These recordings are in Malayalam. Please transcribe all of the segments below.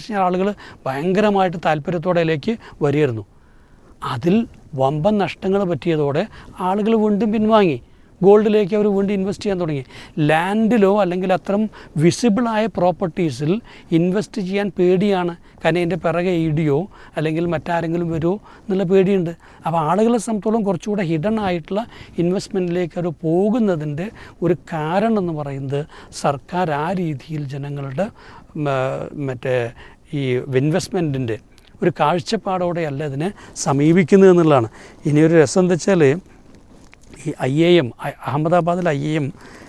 വെച്ചാൽ ആളുകൾ ഭയങ്കരമായിട്ട് താല്പര്യത്തോടെയിലേക്ക് വരികയായിരുന്നു. അതിൽ വമ്പൻ നഷ്ടങ്ങൾ പറ്റിയതോടെ ആളുകൾ വീണ്ടും പിൻവാങ്ങി. ഗോൾഡിലേക്ക് അവർ വീണ്ടും ഇൻവെസ്റ്റ് ചെയ്യാൻ തുടങ്ങി. ലാൻഡിലോ അല്ലെങ്കിൽ അത്തരം വിസിബിളായ പ്രോപ്പർട്ടീസിൽ ഇൻവെസ്റ്റ് ചെയ്യാൻ പേടിയാണ്. കാരണം അതിൻ്റെ പിറകെ ഇടിയോ അല്ലെങ്കിൽ മറ്റാരെങ്കിലും വരുമോ എന്നുള്ള പേടിയുണ്ട്. അപ്പോൾ ആളുകളെ സംബന്ധിച്ചോളം കുറച്ചുകൂടെ ഹിഡൻ ആയിട്ടുള്ള ഇൻവെസ്റ്റ്മെൻറ്റിലേക്ക് അവർ പോകുന്നതിൻ്റെ ഒരു കാരണം എന്ന് പറയുന്നത് സർക്കാർ ആ രീതിയിൽ ജനങ്ങളുടെ ഈ ഇൻവെസ്റ്റ്മെൻറ്റിൻ്റെ ഒരു കാഴ്ചപ്പാടോടെയല്ല ഇതിനെ സമീപിക്കുന്നത് എന്നുള്ളതാണ്. ഇനിയൊരു രസം എന്താ വെച്ചാൽ ഈ IIM അഹമ്മദാബാദിൽ IIM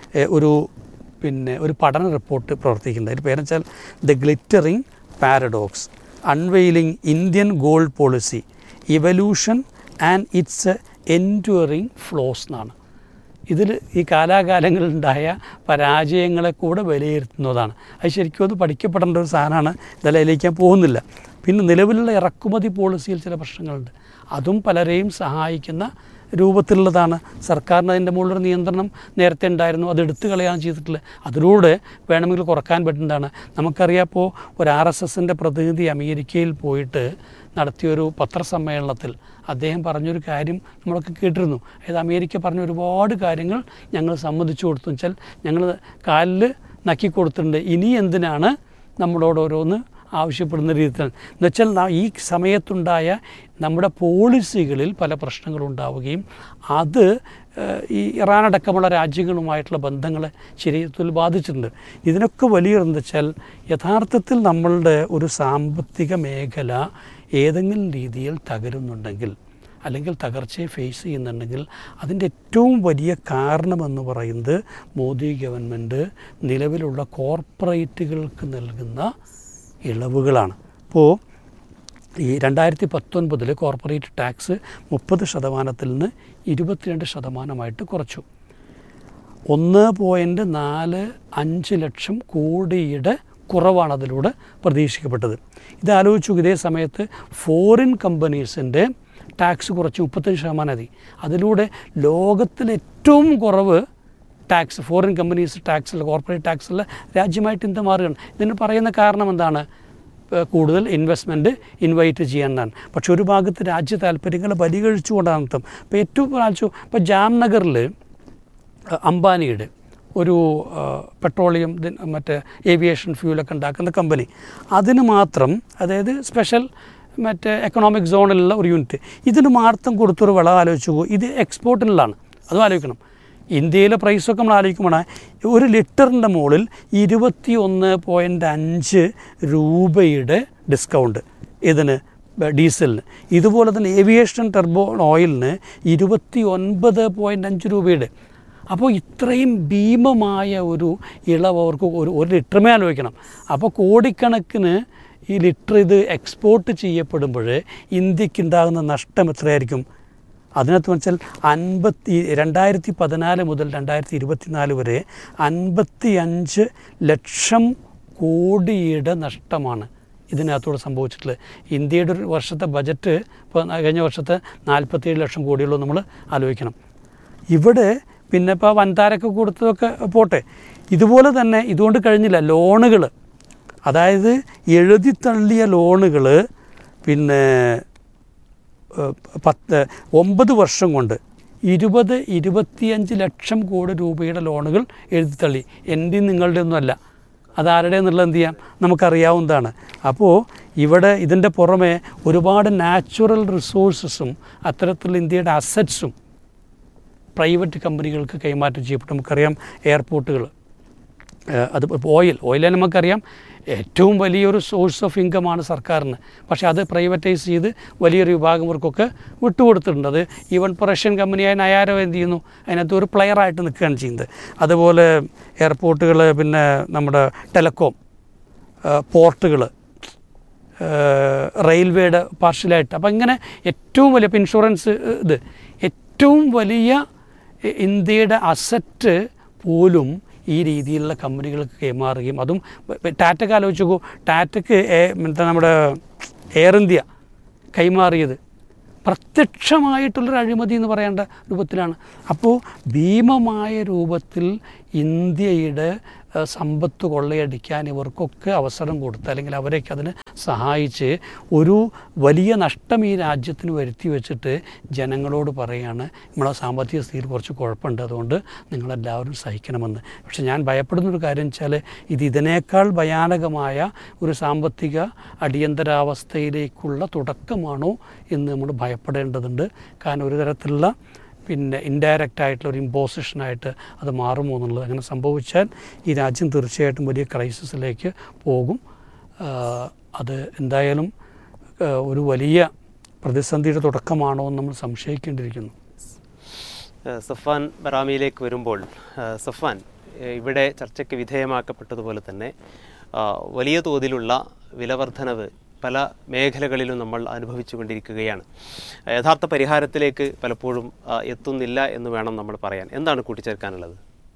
ഒരു പഠന റിപ്പോർട്ട് പ്രവർത്തിക്കുന്നുണ്ട്. അതിൻ്റെ പേരെന്ന് വെച്ചാൽ the glittering paradox unveiling Indian gold policy evolution and it's enduring flows എന്നാണ്. ഇതിൽ ഈ കാലാകാലങ്ങളിലുണ്ടായ പരാജയങ്ങളെ കൂടെ വിലയിരുത്തുന്നതാണ്. അത് ശരിക്കും അത് പഠിക്കപ്പെടേണ്ട ഒരു സാധനമാണ്. ഇതെല്ലാം അതിലേക്ക് ഞാൻ പോകുന്നില്ല. പിന്നെ നിലവിലുള്ള ഇറക്കുമതി പോളിസിയിൽ ചില പ്രശ്നങ്ങളുണ്ട്. അതും പലരെയും സഹായിക്കുന്ന രൂപത്തിലുള്ളതാണ്. സർക്കാരിന് അതിൻ്റെ മുകളിലൊരു നിയന്ത്രണം നേരത്തെ ഉണ്ടായിരുന്നു, അത് എടുത്തു കളയാണ് ചെയ്തിട്ടുള്ളത്. അതിലൂടെ വേണമെങ്കിൽ കുറക്കാൻ പറ്റുന്നതാണ്. നമുക്കറിയാം, ഇപ്പോൾ ഒരു RSSൻ്റെ പ്രതിനിധി അമേരിക്കയിൽ പോയിട്ട് നടത്തിയൊരു പത്രസമ്മേളനത്തിൽ അദ്ദേഹം പറഞ്ഞൊരു കാര്യം നമ്മളൊക്കെ കേട്ടിരുന്നു. അതായത് അമേരിക്ക പറഞ്ഞ ഒരുപാട് കാര്യങ്ങൾ ഞങ്ങൾ സമ്മതിച്ചു കൊടുത്തു വെച്ചാൽ ഞങ്ങൾ കാലിൽ നക്കി കൊടുത്തിട്ടുണ്ട്, ഇനി എന്തിനാണ് നമ്മളോട് ഓരോന്ന് ആവശ്യപ്പെടുന്ന രീതിയിലാണ്. എന്നുവെച്ചാൽ ഈ സമയത്തുണ്ടായ നമ്മുടെ പോളിസികളിൽ പല പ്രശ്നങ്ങളുണ്ടാവുകയും അത് ഈ ഇറാനടക്കമുള്ള രാജ്യങ്ങളുമായിട്ടുള്ള ബന്ധങ്ങളെ ശരീരത്തിൽ ബാധിച്ചിട്ടുണ്ട്. ഇതിനൊക്കെ വലിയൊരെന്താ വെച്ചാൽ യഥാർത്ഥത്തിൽ നമ്മളുടെ ഒരു സാമ്പത്തിക മേഖല ഏതെങ്കിലും രീതിയിൽ തകരുന്നുണ്ടെങ്കിൽ അല്ലെങ്കിൽ തകർച്ചയെ ഫേസ് ചെയ്യുന്നുണ്ടെങ്കിൽ അതിൻ്റെ ഏറ്റവും വലിയ കാരണമെന്ന് പറയുന്നത് മോദി ഗവൺമെൻറ് നിലവിലുള്ള കോർപ്പറേറ്റുകൾക്ക് നൽകുന്ന ഇളവുകളാണ്. ഇപ്പോൾ ഈ 2019 കോർപ്പറേറ്റ് ടാക്സ് 30% നിന്ന് 22% കുറച്ചു. 1.45 ലക്ഷം കോടിയുടെ കുറവാണ് അതിലൂടെ പ്രതീക്ഷിക്കപ്പെട്ടത്. ഇതാലോചിച്ചു. ഇതേ സമയത്ത് ഫോറിൻ കമ്പനീസിൻ്റെ ടാക്സ് കുറച്ച് 35%. അതിലൂടെ ലോകത്തിൽ ഏറ്റവും കുറവ് tax foreign companies ടാക്സുള്ള corporate ടാക്സുള്ള രാജ്യമായിട്ട് India മാറുകയാണ്. ഇതിന് പറയുന്ന കാരണം എന്താണ്? കൂടുതൽ ഇൻവെസ്റ്റ്മെൻറ്റ് ഇൻവൈറ്റ് ചെയ്യാനാണ്. പക്ഷെ ഒരു ഭാഗത്ത് രാജ്യ താല്പര്യങ്ങളെ ബലികഴിച്ചുകൊണ്ടാണ് അർത്ഥം. ഇപ്പോൾ ഏറ്റവും പ്രാവശ്യം ഇപ്പോൾ ജാംനഗറിൽ അംബാനിയുടെ ഒരു പെട്രോളിയം ഏവിയേഷൻ ഫ്യൂലൊക്കെ ഉണ്ടാക്കുന്ന കമ്പനി, അതിന് മാത്രം, അതായത് സ്പെഷ്യൽ എക്കണോമിക് സോണിലുള്ള ഒരു യൂണിറ്റ്, ഇതിന് മാത്രം കൊടുത്തൊരു വിള ആലോചിച്ചു പോകും. ഇത് എക്സ്പോർട്ടിനുള്ളതാണ്. അതും ആലോചിക്കണം. ഇന്ത്യയിലെ പ്രൈസൊക്കെ നമ്മൾ ആലോചിക്കുമ്പോൾ 1 ലിറ്ററിൻ്റെ മുകളിൽ 21.5 രൂപയുടെ ഡിസ്കൗണ്ട് ഇതിന് ഡീസലിന്. ഇതുപോലെ തന്നെ ഏവിയേഷൻ ടർബോ ഓയിലിന് 29.5 രൂപയുടെ. അപ്പോൾ ഇത്രയും ഭീമമായ ഒരു ഇളവ് അവർക്ക് ഒരു ലിറ്ററുമേ ആലോചിക്കണം. അപ്പോൾ കോടിക്കണക്കിന് ഈ ലിറ്റർ ഇത് എക്സ്പോർട്ട് ചെയ്യപ്പെടുമ്പോൾ ഇന്ത്യക്കുണ്ടാകുന്ന നഷ്ടം എത്രയായിരിക്കും? അതിനകത്ത് വെച്ചാൽ 2014 മുതൽ 2024 വരെ 55 ലക്ഷം കോടിയുടെ നഷ്ടമാണ് ഇതിനകത്തൂടെ സംഭവിച്ചിട്ടുള്ളത്. ഇന്ത്യയുടെ ഒരു വർഷത്തെ ബജറ്റ് ഇപ്പോൾ കഴിഞ്ഞ വർഷത്തെ 47 ലക്ഷം കോടിയുള്ളൂ നമ്മൾ ആലോചിക്കണം. ഇവിടെ പിന്നെ ഇപ്പോൾ വൻതാരൊക്കെ കൊടുത്തതൊക്കെ പോട്ടെ. ഇതുപോലെ തന്നെ ഇതുകൊണ്ട് കഴിഞ്ഞില്ല. ലോണുകൾ, അതായത് എഴുതിത്തള്ളിയ ലോണുകൾ പിന്നെ 9 വർഷം കൊണ്ട് 20-25 ലക്ഷം കോടി രൂപയുടെ ലോണുകൾ എഴുതിത്തള്ളി. എൻ്റെയും നിങ്ങളുടെ ഒന്നുമല്ല, അതാരുടെ എന്നുള്ളത് എന്ത് ചെയ്യാം നമുക്കറിയാവുന്നതാണ്. അപ്പോൾ ഇവിടെ ഇതിൻ്റെ പുറമെ ഒരുപാട് നാച്ചുറൽ റിസോഴ്സസും അത്തരത്തിലുള്ള ഇന്ത്യയുടെ അസറ്റ്സും പ്രൈവറ്റ് കമ്പനികൾക്ക് കൈമാറ്റം ചെയ്യപ്പെട്ടു. നമുക്കറിയാം എയർപോർട്ടുകൾ, അത് ഓയിലിനെ നമുക്കറിയാം ഏറ്റവും വലിയൊരു സോഴ്സ് ഓഫ് ഇൻകമാണ് സർക്കാരിന്. പക്ഷേ അത് പ്രൈവറ്റൈസ് ചെയ്ത് വലിയൊരു വിഭാഗങ്ങൾക്കൊക്കെ വിട്ടുകൊടുത്തിട്ടുണ്ട്. അത് ഈവൻ ഇപ്പോൾ റഷ്യൻ കമ്പനിയായ നയാരോ എന്ത് ചെയ്യുന്നു, അതിനകത്ത് ഒരു പ്ലെയറായിട്ട് നിൽക്കുകയാണ് ചെയ്യുന്നത്. അതുപോലെ എയർപോർട്ടുകൾ, പിന്നെ നമ്മുടെ ടെലകോം, പോർട്ടുകൾ, റെയിൽവേയുടെ പാർഷ്യലായിട്ട്. അപ്പം ഇങ്ങനെ ഏറ്റവും വലിയ ഇൻഷുറൻസ്, ഇത് ഏറ്റവും വലിയ ഇന്ത്യയുടെ അസറ്റ് പോലും ഈ രീതിയിലുള്ള കമ്പനികൾക്ക് കൈമാറുകയും, അതും ടാറ്റയ്ക്ക് ആലോചിച്ച് നോക്കൂ. ടാറ്റയ്ക്ക് നമ്മുടെ എയർ ഇന്ത്യ കൈമാറിയത് പ്രത്യക്ഷമായിട്ടുള്ളൊരു അഴിമതി എന്ന് പറയേണ്ട രൂപത്തിലാണ്. അപ്പോൾ ഭീമമായ രൂപത്തിൽ ഇന്ത്യയുടെ സമ്പത്ത് കൊള്ളയടിക്കാൻ ഇവർക്കൊക്കെ അവസരം കൊടുത്ത് അല്ലെങ്കിൽ അവരെയൊക്കെ അതിന് സഹായിച്ച് ഒരു വലിയ നഷ്ടം ഈ രാജ്യത്തിന് വരുത്തി വെച്ചിട്ട് ജനങ്ങളോട് പറയുകയാണ് നമ്മളെ സാമ്പത്തിക സ്ഥിതി കുറച്ച് കുഴപ്പമുണ്ട്, അതുകൊണ്ട് നിങ്ങളെല്ലാവരും സഹിക്കണമെന്ന്. പക്ഷെ ഞാൻ ഭയപ്പെടുന്നൊരു കാര്യം വെച്ചാൽ ഇതിനേക്കാൾ ഭയാനകമായ ഒരു സാമ്പത്തിക അടിയന്തരാവസ്ഥയിലേക്കുള്ള തുടക്കമാണോ എന്ന് നമ്മൾ ഭയപ്പെടേണ്ടതുണ്ട്. കാരണം ഒരു തരത്തിലുള്ള ഇൻഡയറക്റ്റ് ആയിട്ടുള്ള ഒരു ഇമ്പോസിഷനായിട്ട് അത് മാറുമോ എന്നുള്ളത്. അങ്ങനെ സംഭവിച്ചാൽ ഈ രാജ്യം തീർച്ചയായിട്ടും വലിയ ക്രൈസിസിലേക്ക് പോകും. അത് എന്തായാലും ഒരു വലിയ പ്രതിസന്ധിയുടെ തുടക്കമാണോ എന്ന് നമ്മൾ സംശയിക്കേണ്ടിയിരിക്കുന്നു. സഫ്വാൻ ബറാമിയിലേക്ക് വരുമ്പോൾ, സഫ്വാൻ, ഇവിടെ ചർച്ചയ്ക്ക് വിധേയമാക്കപ്പെട്ടതുപോലെ തന്നെ വലിയ തോതിലുള്ള വിലവർദ്ധനവ് പല മേഖലകളിലും നമ്മൾ അനുഭവിച്ചു കൊണ്ടിരിക്കുകയാണ്. യഥാർത്ഥ പരിഹാരത്തിലേക്ക് പലപ്പോഴും എത്തുന്നില്ല എന്ന് വേണം നമ്മൾ പറയാൻ. എന്താണ് കൂട്ടിച്ചേർക്കാനുള്ളത്?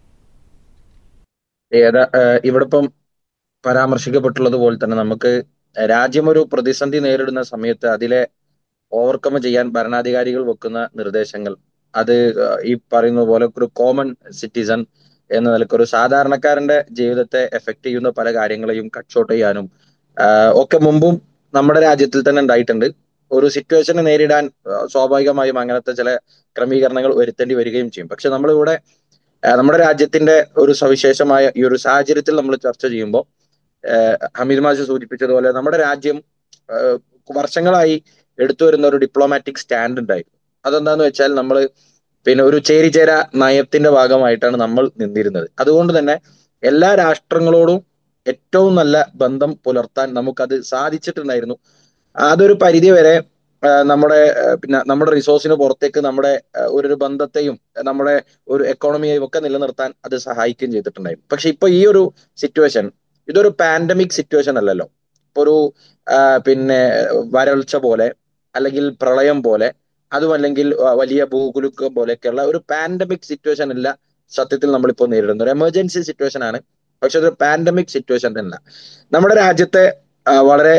ഇവിടെ ഇപ്പം പരാമർശിക്കപ്പെട്ടുള്ളത് പോലെ തന്നെ നമുക്ക് രാജ്യം ഒരു പ്രതിസന്ധി നേരിടുന്ന സമയത്ത് അതിലെ ഓവർകം ചെയ്യാൻ ഭരണാധികാരികൾ വെക്കുന്ന നിർദ്ദേശങ്ങൾ, അത് ഈ പറയുന്ന പോലെ ഒരു കോമൺ സിറ്റിസൺ എന്ന നിലയ്ക്ക് ഒരു സാധാരണക്കാരന്റെ ജീവിതത്തെ എഫക്ട് ചെയ്യുന്ന പല കാര്യങ്ങളെയും കട്ട് ഷോട്ട് ചെയ്യാനും ഒക്കെ മുമ്പും നമ്മുടെ രാജ്യത്തിൽ തന്നെ ഉണ്ടായിട്ടുണ്ട്. ഒരു സിറ്റുവേഷനെ നേരിടാൻ സ്വാഭാവികമായും അങ്ങനത്തെ ചില ക്രമീകരണങ്ങൾ വരുത്തേണ്ടി വരികയും ചെയ്യും. പക്ഷെ നമ്മളിവിടെ നമ്മുടെ രാജ്യത്തിന്റെ ഒരു സവിശേഷമായ ഈ ഒരു സാഹചര്യത്തിൽ നമ്മൾ ചർച്ച ചെയ്യുമ്പോൾ ഹമീദ് മാഷ് സൂചിപ്പിച്ചതുപോലെ നമ്മുടെ രാജ്യം വർഷങ്ങളായി എടുത്തു വരുന്ന ഒരു ഡിപ്ലോമാറ്റിക് സ്റ്റാൻഡ് ഉണ്ടായിരുന്നു. അതെന്താന്ന് വെച്ചാൽ നമ്മൾ ഒരു ചേരിചേര നയത്തിന്റെ ഭാഗമായിട്ടാണ് നമ്മൾ നിന്നിരുന്നത്. അതുകൊണ്ട് തന്നെ എല്ലാ രാഷ്ട്രങ്ങളോടും ഏറ്റവും നല്ല ബന്ധം പുലർത്താൻ നമുക്കത് സാധിച്ചിട്ടുണ്ടായിരുന്നു. അതൊരു പരിധി വരെ നമ്മുടെ റിസോഴ്സിന് പുറത്തേക്ക് നമ്മുടെ ഒരു ബന്ധത്തെയും നമ്മുടെ ഒരു എക്കോണമിയെയും ഒക്കെ നിലനിർത്താൻ അത് സഹായിക്കുകയും ചെയ്തിട്ടുണ്ടായിരുന്നു. പക്ഷെ ഇപ്പൊ ഈ ഒരു സിറ്റുവേഷൻ ഇതൊരു പാൻഡമിക് സിറ്റുവേഷൻ അല്ലല്ലോ. ഇപ്പൊ ഒരു വരൾച്ച പോലെ അല്ലെങ്കിൽ പ്രളയം പോലെ അതുമല്ലെങ്കിൽ വലിയ ഭൂകുലുക്കം പോലെയൊക്കെയുള്ള ഒരു പാൻഡമിക് സിറ്റുവേഷൻ അല്ല സത്യത്തിൽ നമ്മളിപ്പോൾ നേരിടുന്നത്. ഒരു എമർജൻസി സിറ്റുവേഷൻ ആണ്, പക്ഷെ അതൊരു പാൻഡമിക് സിറ്റുവേഷൻ അല്ല. നമ്മുടെ രാജ്യത്തെ വളരെ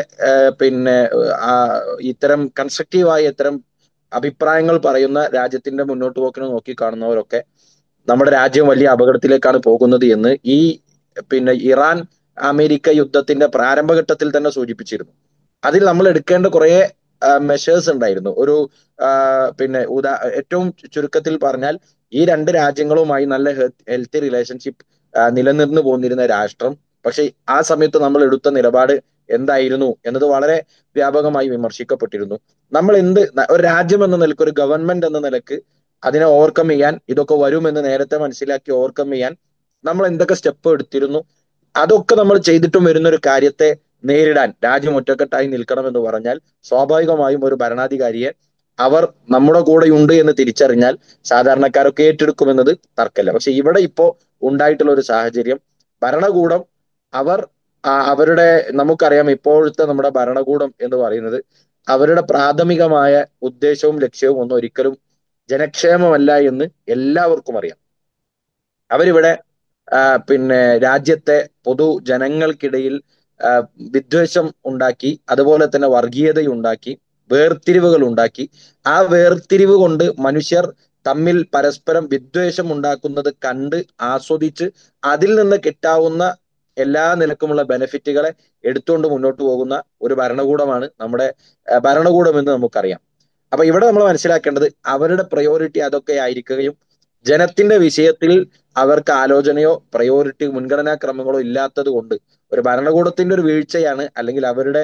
ഇത്തരം കൺസ്ട്രക്റ്റീവായ ഇത്തരം അഭിപ്രായങ്ങൾ പറയുന്ന രാജ്യത്തിന്റെ മുന്നോട്ട് പോക്കിനെ നോക്കി കാണുന്നവരൊക്കെ നമ്മുടെ രാജ്യം വലിയ അപകടത്തിലേക്കാണ് പോകുന്നത് എന്ന് ഈ ഇറാൻ അമേരിക്ക യുദ്ധത്തിന്റെ പ്രാരംഭഘട്ടത്തിൽ തന്നെ സൂചിപ്പിച്ചിരുന്നു. അതിൽ നമ്മൾ എടുക്കേണ്ട കുറെ മെഷേഴ്സ് ഉണ്ടായിരുന്നു. ഒരു ഏറ്റവും ചുരുക്കത്തിൽ പറഞ്ഞാൽ ഈ രണ്ട് രാജ്യങ്ങളുമായി നല്ല ഹെൽത്തി റിലേഷൻഷിപ്പ് നിലനിർന്നു പോന്നിരുന്ന രാഷ്ട്രം, പക്ഷെ ആ സമയത്ത് നമ്മൾ എടുത്ത നിലപാട് എന്തായിരുന്നു എന്നത് വളരെ വ്യാപകമായി വിമർശിക്കപ്പെട്ടിരുന്നു. നമ്മൾ ഒരു രാജ്യം എന്ന നിലക്ക്, ഒരു ഗവൺമെന്റ് എന്ന നിലക്ക് അതിനെ ഓവർകം ചെയ്യാൻ, ഇതൊക്കെ വരുമെന്ന് നേരത്തെ മനസ്സിലാക്കി ഓവർകം ചെയ്യാൻ നമ്മൾ എന്തൊക്കെ സ്റ്റെപ്പ് എടുത്തിരുന്നു, അതൊക്കെ നമ്മൾ ചെയ്തിട്ടും വരുന്ന ഒരു കാര്യത്തെ നേരിടാൻ രാജ്യം ഒറ്റക്കെട്ടായി നിൽക്കണമെന്ന് പറഞ്ഞാൽ സ്വാഭാവികമായും ഒരു ഭരണാധികാരിയെ അവർ നമ്മുടെ കൂടെയുണ്ട് എന്ന് തിരിച്ചറിഞ്ഞാൽ സാധാരണക്കാരൊക്കെ ഏറ്റെടുക്കുമെന്നത് തർക്കമില്ല. പക്ഷെ ഇവിടെ ഇപ്പോ ഉണ്ടായിട്ടുള്ള ഒരു സാഹചര്യം, ഭരണകൂടം അവരുടെ നമുക്കറിയാം ഇപ്പോഴത്തെ നമ്മുടെ ഭരണകൂടം എന്ന് പറയുന്നത് അവരുടെ പ്രാഥമികമായ ഉദ്ദേശവും ലക്ഷ്യവും ഒന്നും ഒരിക്കലും ജനക്ഷേമമല്ല എന്ന് എല്ലാവർക്കും അറിയാം. അവരിവിടെ രാജ്യത്തെ പൊതുജനങ്ങൾക്കിടയിൽ വിദ്വേഷം ഉണ്ടാക്കി, അതുപോലെ തന്നെ വർഗീയതയുണ്ടാക്കി, വേർതിരിവുകൾ ഉണ്ടാക്കി, ആ വേർതിരിവ് കൊണ്ട് മനുഷ്യർ തമ്മിൽ പരസ്പരം വിദ്വേഷം ഉണ്ടാക്കുന്നത് കണ്ട് ആസ്വദിച്ച് അതിൽ നിന്ന് കിട്ടാവുന്ന എല്ലാ നിലക്കുമുള്ള ബെനിഫിറ്റുകളെ എടുത്തുകൊണ്ട് മുന്നോട്ട് പോകുന്ന ഒരു ഭരണകൂടമാണ് നമ്മുടെ ഭരണകൂടം എന്ന് നമുക്കറിയാം. അപ്പൊ ഇവിടെ നമ്മൾ മനസ്സിലാക്കേണ്ടത് അവരുടെ പ്രയോറിറ്റി അതൊക്കെ ആയിരിക്കുകയും ജനത്തിന്റെ വിഷയത്തിൽ അവർക്ക് ആലോചനയോ പ്രയോറിറ്റി മുൻഗണനാക്രമങ്ങളോ ഇല്ലാത്തത് കൊണ്ട് ഒരു ഭരണകൂടത്തിന്റെ ഒരു വീഴ്ചയാണ്, അല്ലെങ്കിൽ അവരുടെ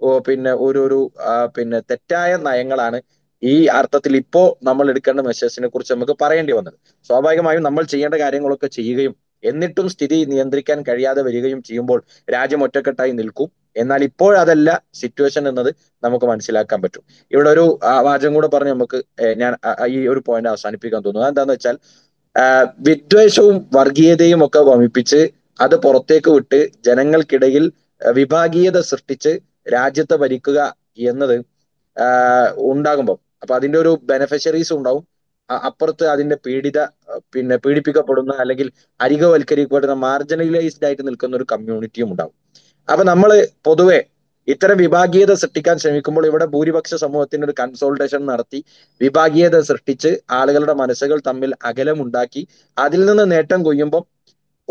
തെറ്റായ നയങ്ങളാണ് ഈ അർത്ഥത്തിൽ ഇപ്പോ നമ്മൾ എടുക്കേണ്ട മെഷേഴ്സിനെ കുറിച്ച് നമുക്ക് പറയേണ്ടി വന്നത്. സ്വാഭാവികമായും നമ്മൾ ചെയ്യേണ്ട കാര്യങ്ങളൊക്കെ ചെയ്യുകയും എന്നിട്ടും സ്ഥിതി നിയന്ത്രിക്കാൻ കഴിയാതെ വരികയും ചെയ്യുമ്പോൾ രാജ്യം ഒറ്റക്കെട്ടായി നിൽക്കും. എന്നാൽ ഇപ്പോൾ അതല്ല സിറ്റുവേഷൻ എന്നത് നമുക്ക് മനസ്സിലാക്കാൻ പറ്റും. ഇവിടെ ഒരു വാചകം കൂടെ പറഞ്ഞ് നമുക്ക് ഞാൻ ഈ ഒരു പോയിന്റ് അവസാനിപ്പിക്കാൻ തോന്നുന്നു. അതെന്താന്ന് വെച്ചാൽ വിദ്വേഷവും വർഗീയതയും ഒക്കെ വമിപ്പിച്ച് അത് പുറത്തേക്ക് വിട്ട് ജനങ്ങൾക്കിടയിൽ വിഭാഗീയത സൃഷ്ടിച്ച് രാജ്യത്തെ ഭരിക്കുക എന്നത് ഉണ്ടാകുമ്പോൾ അപ്പൊ അതിന്റെ ഒരു ബെനഫിഷ്യറീസ് ഉണ്ടാവും, അപ്പുറത്ത് അതിന്റെ പീഡിപ്പിക്കപ്പെടുന്ന അല്ലെങ്കിൽ അരികവൽക്കരിക്കപ്പെടുന്ന മാർജിനലൈസ്ഡ് ആയിട്ട് നിൽക്കുന്ന ഒരു കമ്മ്യൂണിറ്റിയും ഉണ്ടാവും. അപ്പൊ നമ്മള് പൊതുവെ ഇത്തരം വിഭാഗീയത സൃഷ്ടിക്കാൻ ശ്രമിക്കുമ്പോൾ ഇവിടെ ഭൂരിപക്ഷ സമൂഹത്തിന്റെ ഒരു കൺസോൾട്ടേഷൻ നടത്തി വിഭാഗീയത സൃഷ്ടിച്ച് ആളുകളുടെ മനസ്സുകൾ തമ്മിൽ അകലമുണ്ടാക്കി അതിൽ നിന്ന് നേട്ടം കൊയ്യുമ്പോൾ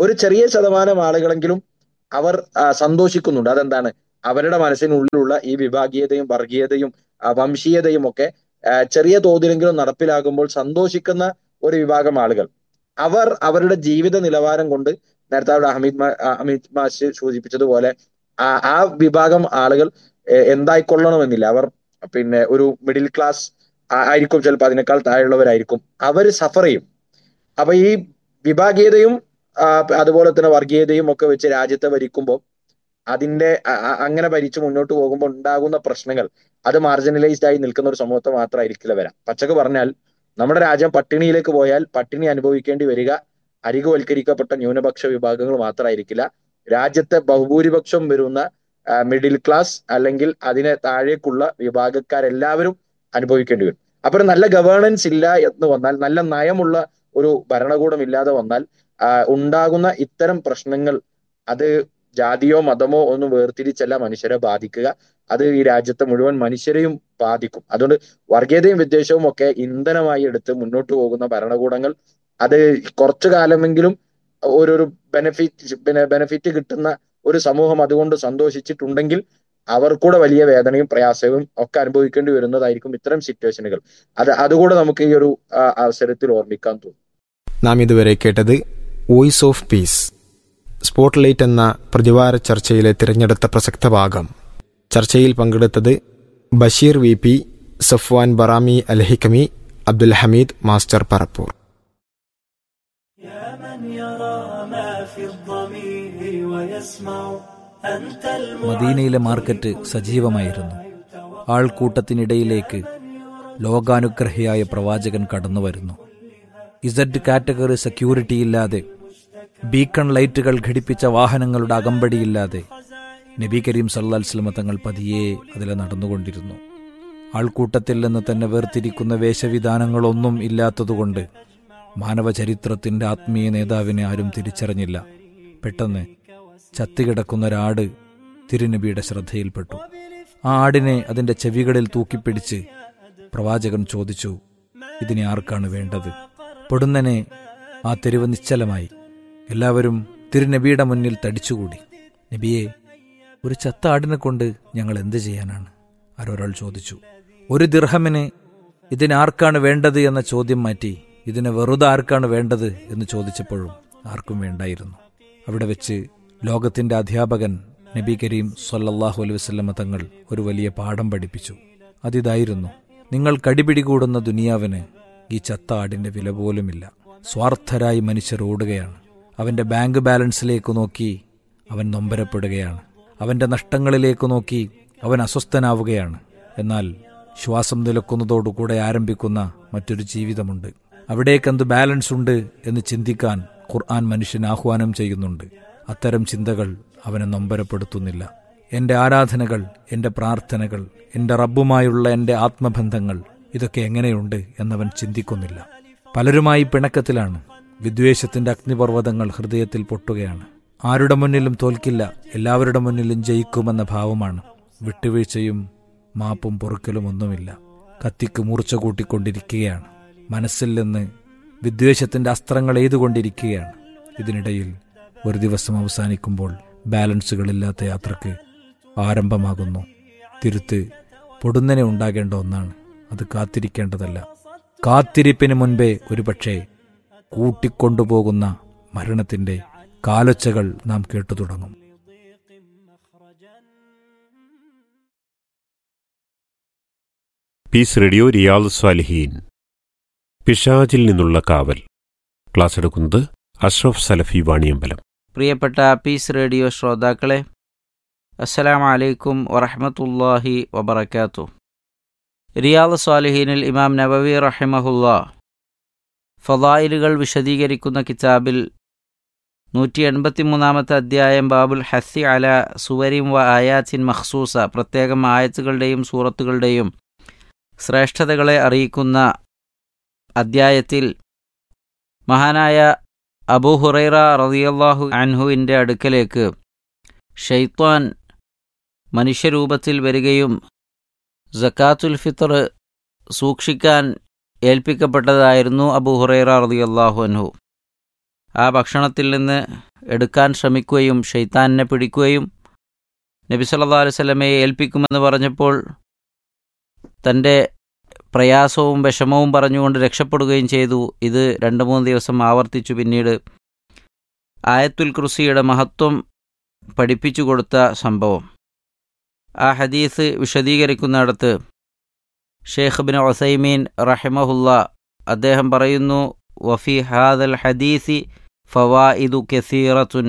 ഒരു ചെറിയ ശതമാനം ആളുകളെങ്കിലും അവർ സന്തോഷിക്കുന്നുണ്ട്. അതെന്താണ്? അവരുടെ മനസ്സിനുള്ളിലുള്ള ഈ വിഭാഗീയതയും വർഗീയതയും വംശീയതയും ഒക്കെ ചെറിയ തോതിലെങ്കിലും നടപ്പിലാകുമ്പോൾ സന്തോഷിക്കുന്ന ഒരു വിഭാഗം ആളുകൾ, അവർ അവരുടെ ജീവിത നിലവാരം കൊണ്ട് നേരത്തെ അവിടെ അമിത് മാഷ് സൂചിപ്പിച്ചതുപോലെ ആ വിഭാഗം ആളുകൾ എന്തായിക്കൊള്ളണമെന്നില്ല. അവർ പിന്നെ ഒരു മിഡിൽ ക്ലാസ് ആയിരിക്കും, ചിലപ്പോൾ അതിനേക്കാൾ താഴെയുള്ളവരായിരിക്കും, അവർ സഫർ ചെയ്യും. അപ്പൊ ഈ വിഭാഗീയതയും അതുപോലെ തന്നെ വർഗീയതയും ഒക്കെ വെച്ച് രാജ്യത്തെ ഭരിക്കുമ്പോൾ അതിന്റെ അങ്ങനെ ഭരിച്ചു മുന്നോട്ട് പോകുമ്പോൾ ഉണ്ടാകുന്ന പ്രശ്നങ്ങൾ അത് മാർജിനലൈസ്ഡ് ആയി നിൽക്കുന്ന ഒരു സമൂഹത്തെ മാത്രമായിരിക്കില്ല വരാം. പച്ചക്ക് പറഞ്ഞാൽ നമ്മുടെ രാജ്യം പട്ടിണിയിലേക്ക് പോയാൽ പട്ടിണി അനുഭവിക്കേണ്ടി വരിക അരികുവൽക്കരിക്കപ്പെട്ട ന്യൂനപക്ഷ വിഭാഗങ്ങൾ മാത്രമായിരിക്കില്ല. രാജ്യത്തെ ബഹുഭൂരിപക്ഷം വരുന്ന മിഡിൽ ക്ലാസ് അല്ലെങ്കിൽ അതിനെ താഴേക്കുള്ള വിഭാഗക്കാരെല്ലാവരും അനുഭവിക്കേണ്ടി വരും. അപ്പൊ ഒരു നല്ല ഗവേണൻസ് ഇല്ല എന്ന് വന്നാൽ, നല്ല നയമുള്ള ഒരു ഭരണകൂടം ഇല്ലാതെ വന്നാൽ ഉണ്ടാകുന്ന ഇത്തരം പ്രശ്നങ്ങൾ അത് ജാതിയോ മതമോ ഒന്നും വേർതിരിച്ചല്ല മനുഷ്യരെ ബാധിക്കുക, അത് ഈ രാജ്യത്തെ മുഴുവൻ മനുഷ്യരെയും ബാധിക്കും. അതുകൊണ്ട് വർഗീയതയും വിദ്വേഷവും ഒക്കെ ഇന്ധനമായി എടുത്ത് മുന്നോട്ട് പോകുന്ന ഭരണകൂടങ്ങൾ അത് കുറച്ചു കാലമെങ്കിലും ഒരു ബെനഫിറ്റ് കിട്ടുന്ന ഒരു സമൂഹം അതുകൊണ്ട് സന്തോഷിച്ചിട്ടുണ്ടെങ്കിൽ അവർക്കൂടെ വലിയ വേദനയും പ്രയാസവും ഒക്കെ അനുഭവിക്കേണ്ടി വരുന്നതായിരിക്കും ഇത്തരം സിറ്റുവേഷനുകൾ. അതുകൂടെ നമുക്ക് ഈ ഒരു അവസരത്തിൽ ഓർമ്മിക്കാൻ തോന്നും. നാം ഇതുവരെ കേട്ടത് വോയിസ് ഓഫ് പീസ് സ്പോട്ട്ലൈറ്റ് എന്ന പ്രതിവാര ചർച്ചയിലെ തിരഞ്ഞെടുത്ത പ്രസക്ത ഭാഗം. ചർച്ചയിൽ പങ്കെടുത്തത് Basheer V P, Safwan Barami Alhikami, Abdul Hameed master Parappur. മദീനയിലെ മാർക്കറ്റ് സജീവമായിരുന്നു. ആൾക്കൂട്ടത്തിനിടയിലേക്ക് ലോകാനുഗ്രഹിയായ പ്രവാചകൻ കടന്നുവരുന്നു. ഇസഡ് കാറ്റഗറി സെക്യൂരിറ്റിയില്ലാതെ, ബീക്കൺ ലൈറ്റുകൾ ഘടിപ്പിച്ച വാഹനങ്ങളുടെ അകമ്പടിയില്ലാതെ നബി കരീം സല്ലല്ലാഹു അലൈഹി വസല്ലം തങ്ങൾ പതിയെ അതിലെ നടന്നുകൊണ്ടിരുന്നു. ആൾക്കൂട്ടത്തിൽ നിന്ന് തന്നെ വേർതിരിക്കുന്ന വേഷവിധാനങ്ങളൊന്നും ഇല്ലാത്തതുകൊണ്ട് മാനവചരിത്രത്തിൻ്റെ ആത്മീയ നേതാവിനെ ആരും തിരിച്ചറിഞ്ഞില്ല. പെട്ടെന്ന് ചത്തുകിടക്കുന്ന ഒരാട് തിരുനബിയുടെ ശ്രദ്ധയിൽപ്പെട്ടു. ആ ആടിനെ അതിൻ്റെ ചെവികളിൽ തൂക്കിപ്പിടിച്ച് പ്രവാചകൻ ചോദിച്ചു, ഇതിനെ ആർക്കാണ് വേണ്ടത്? പൊടുന്നനെ ആ തെരുവ് നിശ്ചലമായി. എല്ലാവരും തിരുനബിയുടെ മുന്നിൽ തടിച്ചുകൂടി. നബിയെ, ഒരു ചത്ത ആടിനെ കൊണ്ട് ഞങ്ങൾ എന്ത് ചെയ്യാനാണ്? ആരൊരാൾ ചോദിച്ചു. 1 ദിർഹമിന് ഇതിനാർക്കാണ് വേണ്ടത് എന്ന ചോദ്യം മാറ്റി ഇതിനെ വെറുതെ ആർക്കാണ് വേണ്ടത് എന്ന് ചോദിച്ചപ്പോഴും ആർക്കും വേണ്ടായിരുന്നു. അവിടെ വെച്ച് ലോകത്തിൻ്റെ അധ്യാപകൻ നബി കരീം സല്ലല്ലാഹു അലൈഹി വസല്ലം തങ്ങൾ ഒരു വലിയ പാഠം പഠിപ്പിച്ചു. അതിതായിരുന്നു, നിങ്ങൾ കടിപിടികൂടുന്ന ദുനിയാവിന് ഈ ചത്ത ആടിൻ്റെ വില പോലുമില്ല. സ്വാർത്ഥരായി മനുഷ്യർ ഓടുകയാണ്. അവൻ്റെ ബാങ്ക് ബാലൻസിലേക്ക് നോക്കി അവൻ നൊമ്പരപ്പെടുകയാണ്. അവൻ്റെ നഷ്ടങ്ങളിലേക്ക് നോക്കി അവൻ അസ്വസ്ഥനാവുകയാണ്. എന്നാൽ ശ്വാസം നിലക്കുന്നതോടുകൂടെ ആരംഭിക്കുന്ന മറ്റൊരു ജീവിതമുണ്ട്. അവിടേക്കെന്ത് ബാലൻസ് ഉണ്ട് എന്ന് ചിന്തിക്കാൻ ഖുർആൻ മനുഷ്യന് ആഹ്വാനം ചെയ്യുന്നുണ്ട്. അത്തരം ചിന്തകൾ അവനെ നൊമ്പരപ്പെടുത്തുന്നില്ല. എൻ്റെ ആരാധനകൾ, എൻ്റെ പ്രാർത്ഥനകൾ, എൻ്റെ റബ്ബുമായുള്ള എൻ്റെ ആത്മബന്ധങ്ങൾ, ഇതൊക്കെ എങ്ങനെയുണ്ട് എന്നവൻ ചിന്തിക്കുന്നില്ല. പലരുമായി പിണക്കത്തിലാണ്. വിദ്വേഷത്തിൻ്റെ അഗ്നിപർവ്വതങ്ങൾ ഹൃദയത്തിൽ പൊട്ടുകയാണ്. ആരുടെ മുന്നിലും തോൽക്കില്ല, എല്ലാവരുടെ മുന്നിലും ജയിക്കുമെന്ന ഭാവമാണ്. വിട്ടുവീഴ്ചയും മാപ്പും പൊറുക്കലും ഒന്നുമില്ല. കത്തിക്ക് മൂർച്ച കൂട്ടിക്കൊണ്ടിരിക്കുകയാണ്. മനസ്സിൽ നിന്ന് വിദ്വേഷത്തിൻ്റെ അസ്ത്രങ്ങൾ എയ്തുകൊണ്ടിരിക്കുകയാണ്. ഇതിനിടയിൽ ഒരു ദിവസം അവസാനിക്കുമ്പോൾ ബാലൻസുകളില്ലാത്ത യാത്രക്ക് ആരംഭമാകുന്നു. തിരുത്ത് പൊടുന്നനെ ഉണ്ടാകേണ്ട ഒന്നാണ്. അത് കാത്തിരിക്കേണ്ടതല്ല. കാത്തിരിപ്പിന് മുൻപേ ഒരുപക്ഷെ കൂട്ടിക്കൊണ്ടുപോകുന്ന മരണത്തിൻ്റെ കാലൊച്ചകൾ നാം കേട്ടു തുടങ്ങും. Piece radio Riyadh സ്വാലിഹീൻ. പിശാചിൽ നിന്നുള്ള കാവൽ. ക്ലാസ് എടുക്കുന്നത് അഷ്റഫ് സലഫി വാണിയമ്പലം. പ്രിയപ്പെട്ട പീസ് റേഡിയോ ശ്രോതാക്കളെ, അസ്സലാമു അലൈക്കും വറഹ്മത്തുള്ളാഹി വബറകാതുഹു. റിയാദ് സ്വാലിഹീനിൽ ഇമാം നവവി റഹിമഹുല്ലാ ഫളായിലുകൾ വിശദീകരിക്കുന്ന കിതാബിൽ 183 അധ്യായം ബാബുൽ ഹസ്സി അല സുവരിൻ വ ആയാത്തിൻ മഖ്സൂസ, പ്രത്യേകം ആയത്തുകളുടെയും സൂറത്തുകളുടെയും ശ്രേഷ്ഠതകളെ അറിയിക്കുന്ന അദ്ധ്യായത്തിൽ മഹാനായ അബൂ ഹുറൈറ റളിയല്ലാഹു അൻഹുവിൻ്റെ അടുക്കലേക്ക് ശൈത്വാൻ മനുഷ്യരൂപത്തിൽ വരികയും സക്കാത്തുൽ ഫിത്ർ സൂക്ഷിക്കാൻ ഏൽപ്പിക്കപ്പെട്ടതായിരുന്നു അബൂ ഹുറൈറ റളിയല്ലാഹു അൻഹു. ആ ഭക്ഷണത്തിൽ നിന്ന് എടുക്കാൻ ശ്രമിക്കുകയും ഷെയ്ത്താനിനെ പിടിക്കുകയും നബി സല്ലല്ലാഹു അലൈഹി വസല്ലമയെ ഏൽപ്പിക്കുമെന്ന് പറഞ്ഞപ്പോൾ തൻ്റെ പ്രയാസവും വിഷമവും പറഞ്ഞുകൊണ്ട് രക്ഷപ്പെടുകയും ചെയ്തു. ഇത് 2-3 ദിവസം ആവർത്തിച്ചു. പിന്നീട് ആയത്തുൽ കുർസിയുടെ മഹത്വം പഠിപ്പിച്ചു കൊടുത്ത സംഭവം. ആ ഹദീസ് വിശദീകരിക്കുന്നിടത്ത് ഷെയ്ഖ് ഇബ്നു ഉസൈമീൻ റഹിമഹുല്ലാ അദ്ദേഹം പറയുന്നു, വഫി ഹാദൽ ഹദീസി ഫവായിദു കസീറത്തുൻ,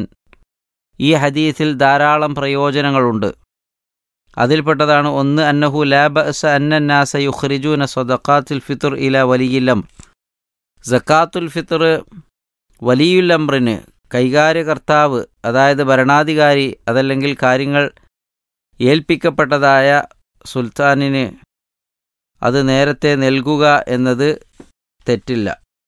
ഈ ഹദീസിൽ ധാരാളം പ്രയോജനങ്ങളുണ്ട്. അതിൽപ്പെട്ടതാണ് ഒന്ന്, അന്നഹു ലാ ബഅസ അന്നന്നാസ യുഖ്രിജൂന സദഖാത്തുൽ ഫിത്ർ ഇലാ വലിയിൽ അംർ, സക്കാത്തുൽ ഫിത്ർ വലിയുൽ അംറിന് കൈകാര്യകർത്താവ്, അതായത് ഭരണാധികാരി അതല്ലെങ്കിൽ കാര്യങ്ങൾ ഏൽപ്പിക്കപ്പെട്ടതായ സുൽത്താനിന് അത് നേരത്തെ നൽകുക എന്നത് തെറ്റില്ല.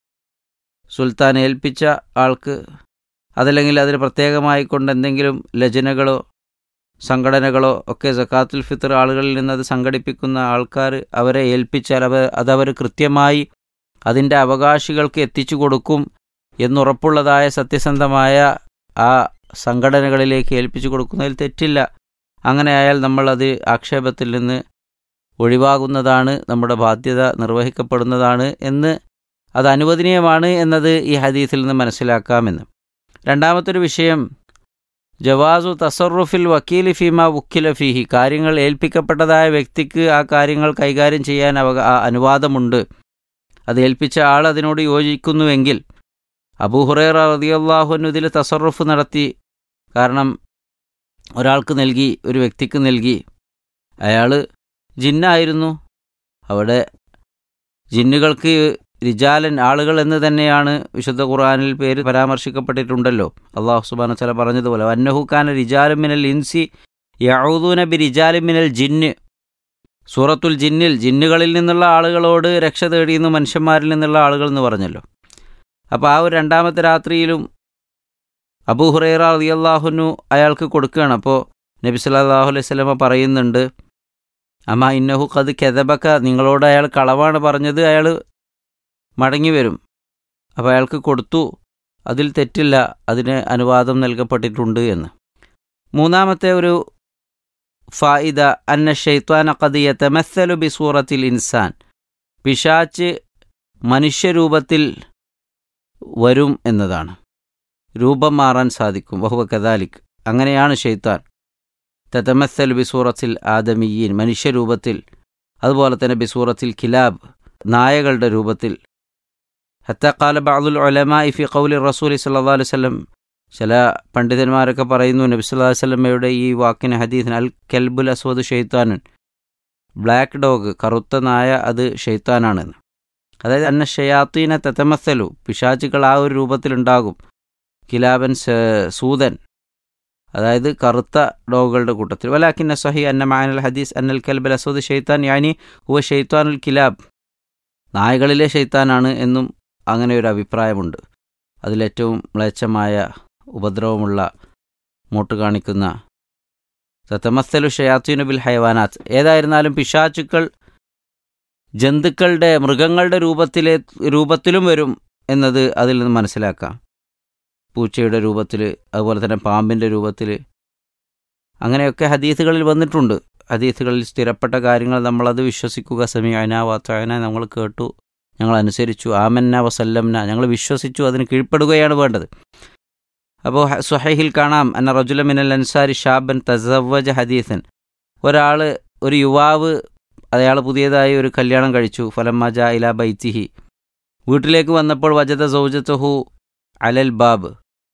സുൽത്താൻ ഏൽപ്പിച്ച ആൾക്ക് അതല്ലെങ്കിൽ അതിന് പ്രത്യേകമായി കൊണ്ട് എന്തെങ്കിലും ലജനകളോ സംഘടനകളോ ഒക്കെ സക്കാത്തുൽ ഫിത്ർ ആളുകളിൽ നിന്ന് അത് സംഘടിപ്പിക്കുന്ന ആൾക്കാർ അവരെ ഏൽപ്പിച്ചാൽ അതവർ കൃത്യമായി അതിൻ്റെ അവകാശികൾക്ക് എത്തിച്ചു കൊടുക്കും എന്നുറപ്പുള്ളതായ സത്യസന്ധമായ ആ സംഘടനകളിലേക്ക് ഏൽപ്പിച്ചു കൊടുക്കുന്നതിൽ തെറ്റില്ല. അങ്ങനെ ആയാൽ നമ്മളത് ആക്ഷേപത്തിൽ നിന്ന് ഒഴിവാകുന്നതാണ്, നമ്മുടെ ബാധ്യത നിർവഹിക്കപ്പെടുന്നതാണ് എന്ന്, അത് അനുവദനീയമാണ് എന്നത് ഈ ഹദീസിൽ നിന്ന് മനസ്സിലാക്കാമെന്ന്. രണ്ടാമത്തൊരു വിഷയം, ജവാസു തസറുഫിൽ വക്കീൽ ഫീമ വുക്കില ഫീഹി, കാര്യങ്ങൾ ഏൽപ്പിക്കപ്പെട്ടതായ വ്യക്തിക്ക് ആ കാര്യങ്ങൾ കൈകാര്യം ചെയ്യാൻ അനുവാദമുണ്ട്. അത് ഏൽപ്പിച്ച ആൾ അതിനോട് യോജിക്കുന്നുവെങ്കിൽ. അബൂ ഹുറൈറ റളിയല്ലാഹു അൻഹു ഇതിൽ തസറുഫ് നടത്തി. കാരണം ഒരാൾക്ക് നൽകി, ഒരു വ്യക്തിക്ക് നൽകി, അയാൾ ജിന്നായിരുന്നു. അവിടെ ജിന്നുകൾക്ക് റിജാലൻ ആളുകൾ എന്ന് തന്നെയാണ് വിശുദ്ധ ഖുർആനിൽ പേര് പരാമർശിക്കപ്പെട്ടിട്ടുണ്ടല്ലോ. അല്ലാഹു സുബ്ഹാനഹു വ തആല പറഞ്ഞതുപോലെ അന്നഹു കാന റിജാലും മിനൽ ഇൻസി യഊദൂന ബിരിജാലിൻ മിനൽ ജിന്ന്, സൂറത്തുൽ ജിന്നിൽ ജിന്നുകളിൽ നിന്നുള്ള ആളുകളോട് രക്ഷ തേടിയെന്ന് മനുഷ്യന്മാരിൽ നിന്നുള്ള ആളുകൾ എന്ന് പറഞ്ഞല്ലോ. അപ്പോൾ ആ ഒരു രണ്ടാമത്തെ രാത്രിയിലും അബൂ ഹുറൈറ റളിയല്ലാഹു അൻഹു അയാൾക്ക് കൊടുക്കുകയാണ്. അപ്പോൾ നബി സല്ലല്ലാഹു അലൈഹി വസല്ലമ പറയുന്നുണ്ട്, അമാ ഇന്നഹു ഖദ് കദബക, നിങ്ങളോട് അയാൾ കളവാണ് പറഞ്ഞത്, അയാൾ മടങ്ങി വരും. അപ്പോൾ അയാൾക്ക് കൊടുത്തു, അതിൽ തെറ്റില്ല, അതിന് അനുവാദം നൽകപ്പെട്ടിട്ടുണ്ട് എന്ന്. മൂന്നാമത്തെ ഒരു ഫായിദ, അന്ന ശൈത്വാന ഖദ് യതമസ്സലു ബിസൂറത്തിൽ ഇൻസാൻ, പിശാച്ച് മനുഷ്യരൂപത്തിൽ വരും എന്നതാണ്. രൂപം മാറാൻ സാധിക്കും. വഹുവ കദാലിക്, അങ്ങനെയാണ് ശൈത്താൻ. തതമസ്സലു ബിസൂറത്തിൽ ആദമിയീൻ, മനുഷ്യരൂപത്തിൽ, അതുപോലെ തന്നെ ബിസൂറത്തിൽ കിലാബ്, നായകളുടെ രൂപത്തിൽ. ഹത്ത ഖാല ബഅദുൽ ഉലമാഇ ഫി ഖൗലി റസൂലി സ്വല്ലല്ലാഹു അലൈഹി വസല്ലം, ചില പണ്ഡിതന്മാരൊക്കെ പറയുന്നു നബി സല്ലല്ലാഹു അലൈഹി വസല്ലമയുടെ ഈ വാക്കിന്, ഹദീസിന്, അൽ കൽബുൽ അസ്വദ് ഷൈത്താനുൻ, ബ്ലാക്ക് ഡോഗ്, കറുത്ത നായ, അത് ഷൈത്താനാണെന്ന്. അതായത് അന്ന ഷയാത്തീന തതമസ്സലു, പിശാചുകൾ ആ ഒരു രൂപത്തിലുണ്ടാകും. കിലാബൻ, സൂതൻ, അതായത് കറുത്ത ഡോഗുകളുടെ കൂട്ടത്തിൽ. വലാകിന്ന സഹീഹ് അന്ന മഅനൽ ഹദീസ് അന്നൽ കൽബുൽ അസ്വദ് ഷൈത്താൻ യാനി ഹുവ ഷൈത്താനുൽ കിലാബ്, നായകളിലെ ഷൈത്താനാണ് എന്നും അങ്ങനെ ഒരു അഭിപ്രായമുണ്ട്. അതിലേറ്റവും മ്ലേച്ഛമായ ഉപദ്രവമുള്ള മോട്ട് കാണിക്കുന്ന തതമസ്സലു ഷയാത്തീനു ബിൽ ഹയവാനാത്ത്. ഏതായിരുന്നാലും പിശാചുക്കൾ ജന്തുക്കളുടെ, മൃഗങ്ങളുടെ രൂപത്തിലും വരും എന്നത് അതിൽ നിന്ന് മനസ്സിലാക്കാം. പൂച്ചയുടെ രൂപത്തിൽ, അതുപോലെ തന്നെ പാമ്പിൻ്റെ രൂപത്തിൽ, അങ്ങനെയൊക്കെ ഹദീസുകളിൽ വന്നിട്ടുണ്ട്. ഹദീസുകളിൽ സ്ഥിരപ്പെട്ട കാര്യങ്ങൾ നമ്മളത് വിശ്വസിക്കുക. സമീഅനാ വഅതഅനാ, നമ്മൾ കേട്ടു, ഞങ്ങൾ അനുസരിച്ചു. ആമന്ന വസല്ലംന, ഞങ്ങൾ വിശ്വസിച്ചു, അതിന് കീഴ്പ്പെടുകയാണ് വേണ്ടത്. അപ്പോൾ സ്വഹീഹിൽ കാണാം, അന്ന റജുല മിനൽ അൻസാരി ഷാബൻ തസവ്വജ ഹദീസൻ, ഒരാൾ, ഒരു യുവാവ്, അയാൾ പുതിയതായി ഒരു കല്യാണം കഴിച്ചു. ഫലമ്മ ജാ ഇലാ ബൈത്തിഹി, വീട്ടിലേക്ക് വന്നപ്പോൾ വജദ സൗജത്തുഹു അലൽ ബാബ്,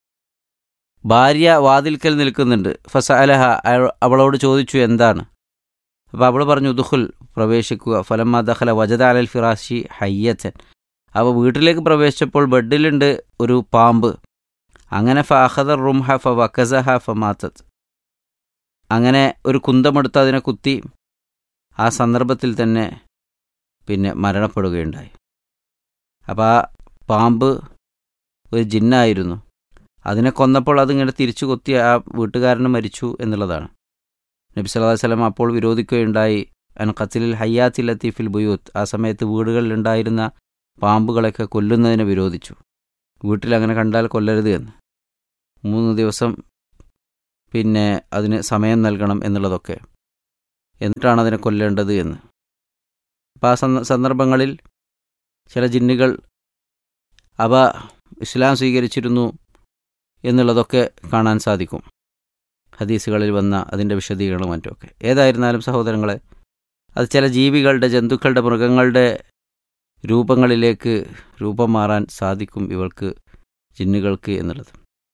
ഭാര്യ വാതിൽക്കൽ നിൽക്കുന്നുണ്ട്. ഫസഅലഹ, അവളോട് ചോദിച്ചു എന്താണ്. അപ്പോൾ അവൾ പറഞ്ഞു ദുഖുൽ, പ്രവേശിക്കുക. ഫലമ്മ ദഖല വജദ അലൽ ഫിറാശി ഹയ്യത്തൻ, അപ്പോൾ വീട്ടിലേക്ക് പ്രവേശിച്ചപ്പോൾ ബെഡിലുണ്ട് ഒരു പാമ്പ്. അങ്ങനെ ഫഅഖദ റുംഹ ഫവകസഹ ഫമാതത്, അങ്ങനെ ഒരു കുന്തമെടുത്ത് അതിനെ കുത്തി. ആ സന്ദർഭത്തിൽ തന്നെ പിന്നെ മരണപ്പെടുകയുണ്ടായി. അപ്പോൾ ആ പാമ്പ് ഒരു ജിന്നായിരുന്നു. അതിനെ കൊന്നപ്പോൾ അതിങ്ങനെ തിരിച്ചു കൊത്തി ആ വീട്ടുകാരന് മരിച്ചു എന്നുള്ളതാണ്. നബി സല്ലല്ലാഹു അലൈഹി വസല്ലം അപ്പോൾ വിരോധിക്കുകയുണ്ടായി അൻ ഖത്ലിൽ ഹയ്യാത്തി ലത്തീഫിൽ ബുയൂത്ത്, ആ സമയത്ത് വീടുകളിലുണ്ടായിരുന്ന പാമ്പുകളൊക്കെ കൊല്ലുന്നതിനെ വിരോധിച്ചു. വീട്ടിലങ്ങനെ കണ്ടാൽ കൊല്ലരുത് എന്ന്, 3 ദിവസം പിന്നെ അതിന് സമയം നൽകണം എന്നുള്ളതൊക്കെ, എന്നിട്ടാണ് അതിനെ കൊല്ലേണ്ടത് എന്ന്. അപ്പോൾ ആ സന്ദർഭങ്ങളിൽ ചില ജിന്നുകൾ അവ ഇസ്ലാം സ്വീകരിച്ചിരുന്നു എന്നുള്ളതൊക്കെ കാണാൻ സാധിക്കും, ഹദീസുകളിൽ വന്ന അതിൻ്റെ വിശദീകരണവും മറ്റുമൊക്കെ. ഏതായിരുന്നാലും സഹോദരങ്ങളെ, അത് ചില ജീവികളുടെ, ജന്തുക്കളുടെ, മൃഗങ്ങളുടെ രൂപങ്ങളിലേക്ക് രൂപം മാറാൻ സാധിക്കും ഇവൾക്ക്, ജിന്നുകൾക്ക് എന്നുള്ളത്.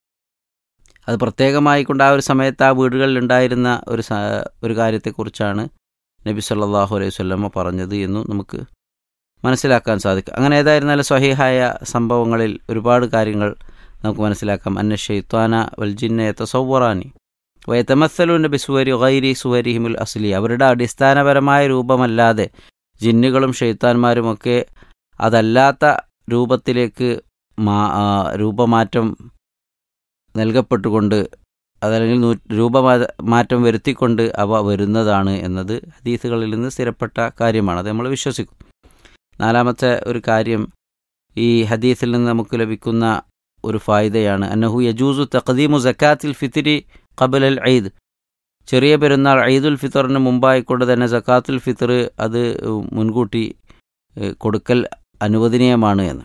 അത് പ്രത്യേകമായിക്കൊണ്ട് ആ ഒരു സമയത്ത് ആ വീടുകളിലുണ്ടായിരുന്ന ഒരു കാര്യത്തെക്കുറിച്ചാണ് നബി സല്ലല്ലാഹു അലൈഹി വസല്ലമ പറഞ്ഞത് എന്നും നമുക്ക് മനസ്സിലാക്കാൻ സാധിക്കും. അങ്ങനെ ഏതായിരുന്നാലും സ്വഹീഹായ സംഭവങ്ങളിൽ ഒരുപാട് കാര്യങ്ങൾ നമുക്ക് മനസ്സിലാക്കാം. അന്ന ശൈത്വാന വൽ ജിന്ന യതസവ്വറാനി വയതമസ്സലൂന ബിസുവരി ഗൈരി സുവരിഹിമുൽ അസ്ലി. അവരുടെ അടിസ്ഥാനപരമായ രൂപമല്ലാതെ ജിന്നുകളും ഷെയ്ത്താന്മാരുമൊക്കെ അതല്ലാത്ത രൂപത്തിലേക്ക് രൂപമാറ്റം നൽകപ്പെട്ടുകൊണ്ട്, അതല്ലെങ്കിൽ രൂപമാറ്റം വരുത്തിക്കൊണ്ട് അവ വരുന്നതാണ് എന്നത് ഹദീസുകളിൽ നിന്ന് സ്ഥിരപ്പെട്ട കാര്യമാണ്. അത് നമ്മൾ വിശ്വസിക്കും. 4-മത്തെ ഒരു കാര്യം ഈ ഹദീസിൽ നിന്ന് നമുക്ക് ലഭിക്കുന്ന ഒരു ഫായിദയാണ് അന്നഹു യജൂസു തഖദീമു സക്കാത്തിൽ ഫിത്രി ഖബലൽ ഈദ്. ചെറിയ പെരുന്നാൾ ഈദുൽ ഫിത്തറിന് മുമ്പായിക്കൊണ്ട് തന്നെ സക്കാത്തുൽ ഫിത്തർ അത് മുൻകൂട്ടി കൊടുക്കൽ അനുവദനീയമാണ് എന്ന്.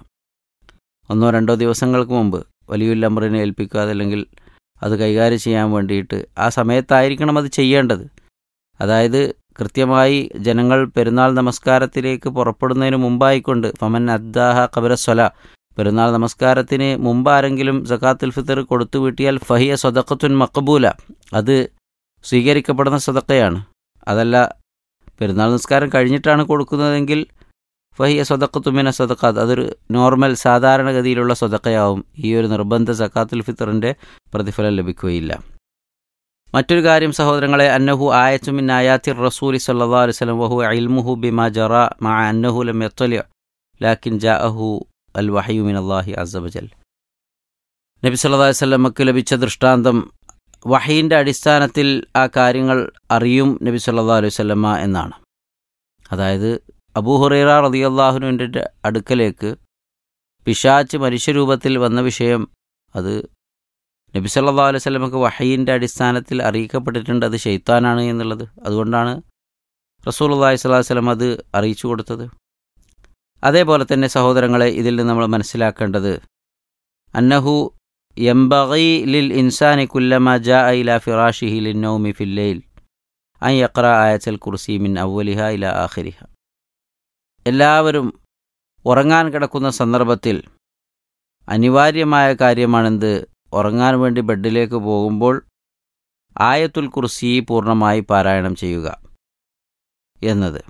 1-2 ദിവസങ്ങൾക്ക് മുമ്പ് വലിയുൽ അംറിനെ ഏൽപ്പിക്കുക, അതല്ലെങ്കിൽ അത് കൈകാര്യം ചെയ്യാൻ വേണ്ടിയിട്ട് ആ സമയത്തായിരിക്കണം അത് ചെയ്യേണ്ടത്. അതായത് കൃത്യമായി ജനങ്ങൾ പെരുന്നാൾ നമസ്കാരത്തിലേക്ക് പുറപ്പെടുന്നതിന് മുമ്പായിക്കൊണ്ട് ഫമൻ അദ്ദാഹ ഖബല സ്വല, പെരുന്നാൾ നമസ്കാരത്തിന് മുമ്പ് ആരെങ്കിലും സക്കാത്തുൽ ഫിത്തർ കൊടുത്തു വീട്ടിയാൽ ഫഹിയ സദഖത്തുൻ മഖബൂല, അത് സ്വീകരിക്കപ്പെടുന്ന സദഖയാണ്. അതല്ല പെരുന്നാൾ നമസ്കാരം കഴിഞ്ഞിട്ടാണ് കൊടുക്കുന്നതെങ്കിൽ ഫഹിയ സദഖത്തു മിന സദഖാത്ത്, അതൊരു നോർമൽ സാധാരണഗതിയിലുള്ള സദഖയാവും. ഈ ഒരു നിർബന്ധ സക്കാത്തുൽ ഫിത്തറിൻ്റെ പ്രതിഫലം ലഭിക്കുകയില്ല. മറ്റൊരു കാര്യം സഹോദരങ്ങളെ, അന്നഹു ആയത്തു മിൻ ആയാത്തിർ റസൂലി സല്ലല്ലാഹു അലൈഹി വസല്ലം വഹുവ ഇൽമുഹു ബിമാ ജറ മഅ അന്നഹു ലം യത്ലി ലാകിൻ ജാഅഹു അൽ വഹയു മിനല്ലാഹി അസ്സ വജൽ. നബി സല്ലല്ലാഹു അലൈഹി വസല്ലമക്ക് ലഭിച്ച ദൃഷ്ടാന്തം, വഹയിൻ്റെ അടിസ്ഥാനത്തിൽ ആ കാര്യങ്ങൾ അറിയും നബി സല്ലല്ലാഹു അലൈഹി വസല്ലമ എന്നാണ്. അതായത് അബൂ ഹുറൈറ റളിയല്ലാഹുവിൻ്റെ അടുക്കലേക്ക് പിശാച് മനുഷ്യരൂപത്തിൽ വന്ന വിഷയം അത് നബി സല്ലല്ലാഹു അലൈഹി വസല്ലമക്ക് വഹയിൻ്റെ അടിസ്ഥാനത്തിൽ അറിയിക്കപ്പെട്ടിട്ടുണ്ട്, അത് ശൈത്താനാണ് എന്നുള്ളത്. അതുകൊണ്ടാണ് റസൂലുള്ളാഹി സ്വല്ലല്ലാഹു അലൈഹി വസല്ലം അത് അറിയിച്ചു കൊടുത്തത്. അതേപോലെ തന്നെ സഹോദരങ്ങളെ, ഇതിൽ നിന്ന് നമ്മൾ മനസ്സിലാക്കേണ്ടത് അന്നഹു യംബഗി ലിൽ ഇൻസാനി കുല്ലമാ ജാഅ ഇലാ ഫിറാഷിഹി ലിന്നൗമി ഫിൽ ലൈൽ അൻ യഖറ ആയത്തുൽ കുർസി മിൻ അവ്വലിഹ ഇലാ ആഖിരിഹ. എല്ലാവരും ഉറങ്ങാൻ കിടക്കുന്ന സന്ദർഭത്തിൽ അനിവാര്യമായ കാര്യമാണെന്ത്, ഉറങ്ങാൻ വേണ്ടി ബെഡിലേക്ക് പോകുമ്പോൾ ആയത്തുൽ കുർസി പൂർണ്ണമായി പാരായണം ചെയ്യുക എന്നത്.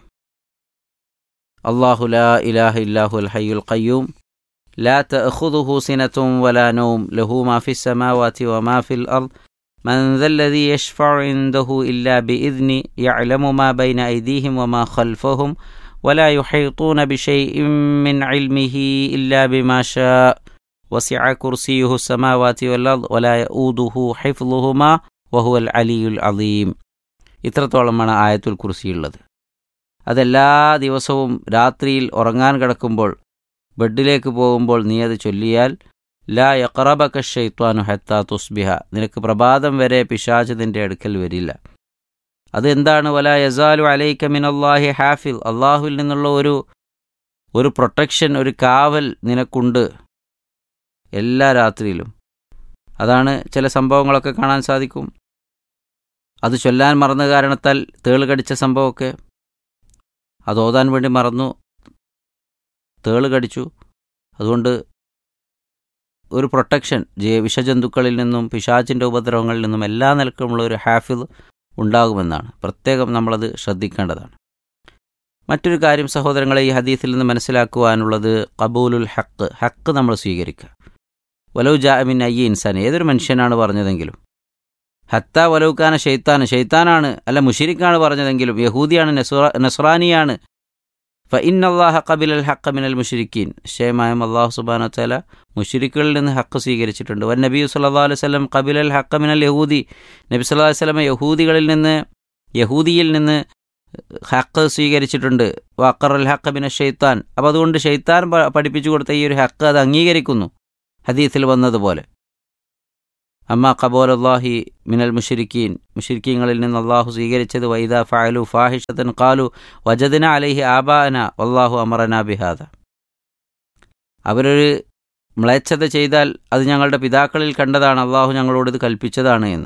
അല്ലാഹു ലാ ഇലാഹ ഇല്ലാഹുൽ ഹയ്യുൽ ഖയ്യൂം ലാ തഅഖുദുഹു സിനത്തുൻ വലാ നൗം ലഹു മാ ഫിസ് സമാവാതി വമാ ഫിൽ അർദ് മൻ ദല്ലദീ യശ്ഫഉ ഇൻദഹു ഇല്ലാ ബിഇദ്നി യഅലമു മാ ബൈന ഐദീഹിം വമാ ഖൽഫഹും വലാ യുഹീതൂന ബിശൈഇൻ മിൻ ഇൽമിഹി ഇല്ലാ ബിമാ ശാഅ വസിഅ കുർസിയുഹു സമാവാതി വൽ അർദ് വലാ യഊദുഹു ഹിഫ്ളുഹുമാ വഹുവൽ അലിയുൽ അളീം. ഇത്രത്തോളമാണ് ആയത്തുൽ കുർസി ഉള്ളത്. അതെല്ലാ ദിവസവും രാത്രിയിൽ ഉറങ്ങാൻ കിടക്കുമ്പോൾ ബെഡിലേക്ക് പോകുമ്പോൾ നീ അത് ചൊല്ലിയാൽ ലാ യഖറബക ശൈത്വാനു ഹത്താ തുസ്ബിഹ, നിനക്ക് പ്രഭാതം വരെ പിശാച് നിന്റെ അടുക്കൽ വരില്ല. അത് എന്താണ്? വലാ യസാലു അലൈക മിനല്ലാഹി ഹാഫിൽ, അള്ളാഹുവിൽ നിന്നുള്ള ഒരു പ്രൊട്ടക്ഷൻ, ഒരു കാവൽ നിനക്കുണ്ട് എല്ലാ രാത്രിയിലും. അതാണ് ചില സംഭവങ്ങളൊക്കെ കാണാൻ സാധിക്കും. അത് ചൊല്ലാൻ മറന്ന കാരണത്താൽ തേള് കടിച്ച സംഭവമൊക്കെ, അത് ഓതാൻ വേണ്ടി മറന്നു, തേള് കടിച്ചു. അതുകൊണ്ട് ഒരു പ്രൊട്ടക്ഷൻ വിഷജന്തുക്കളിൽ നിന്നും പിശാചിൻ്റെ ഉപദ്രവങ്ങളിൽ നിന്നും എല്ലാ നിലക്കുമുള്ള ഒരു ഹാഫിദ് ഉണ്ടാകുമെന്നാണ്. പ്രത്യേകം നമ്മളത് ശ്രദ്ധിക്കേണ്ടതാണ്. മറ്റൊരു കാര്യം സഹോദരങ്ങളെ, ഈ ഹദീസിൽ നിന്ന് മനസ്സിലാക്കുവാനുള്ളത് ഖബൂലുൽ ഹക്ക് നമ്മൾ സ്വീകരിക്കുക. വലൗ ജാഅ മിൻ അയ്യി ഇൻസാൻ, ഏതൊരു മനുഷ്യനാണ് പറഞ്ഞതെങ്കിലും, ഹത്ത വലൗക്കാന ഷെയ്ത്താനാണ് അല്ല മുശ്രിക്കാണ് പറഞ്ഞതെങ്കിലും, യഹൂദിയാണ് നസ്രാനിയാണ്, ഫഇന്നല്ലാഹ ഖബിലൽ ഹഖ മിനൽ മുശ്രിക്കീൻ, നിശ്ചയമായും അല്ലാഹു സുബ്ഹാനഹു വ തആല മുശ്രിക്കുകളിൽ നിന്ന് ഹക്ക് സ്വീകരിച്ചിട്ടുണ്ട്. വൻ നബി സല്ലല്ലാഹു അലൈഹി വസല്ലം ഖബിലൽ ഹഖ മിനൽ യഹൂദി, നബി സല്ലല്ലാഹു അലൈഹി വസല്ലം യഹൂദിയിൽ നിന്ന് ഹക്ക് സ്വീകരിച്ചിട്ടുണ്ട്. വഖറൽ ഹഖ മിനൽ ഷൈത്താൻ, അപ്പോൾ അതുകൊണ്ട് ഷെയ്ത്താൻ പഠിപ്പിച്ചു കൊടുത്ത ഈ ഒരു ഹക്ക് അത് അംഗീകരിക്കുന്നു. ഹദീസിൽ വന്നതുപോലെ. അമ്മ ഖബൂലുല്ലാഹി മിനൽ മുശ്രിക്കീൻ, മുശ്രിക്കീങ്ങളിൽ നിന്ന് അള്ളാഹു സ്വീകരിച്ചത് വൈദാ ഫഅലു ഫാഹിഷതൻ ഖാലു വജദ്ന അലൈഹി ആബാഅന വല്ലാഹു അമറനാ ബിഹാദ. അവരൊരു മ്ലേച്ഛത ചെയ്താൽ അത് ഞങ്ങളുടെ പിതാക്കളിൽ കണ്ടതാണ്, അള്ളാഹു ഞങ്ങളോട് ഇത് കൽപ്പിച്ചതാണ് എന്ന്.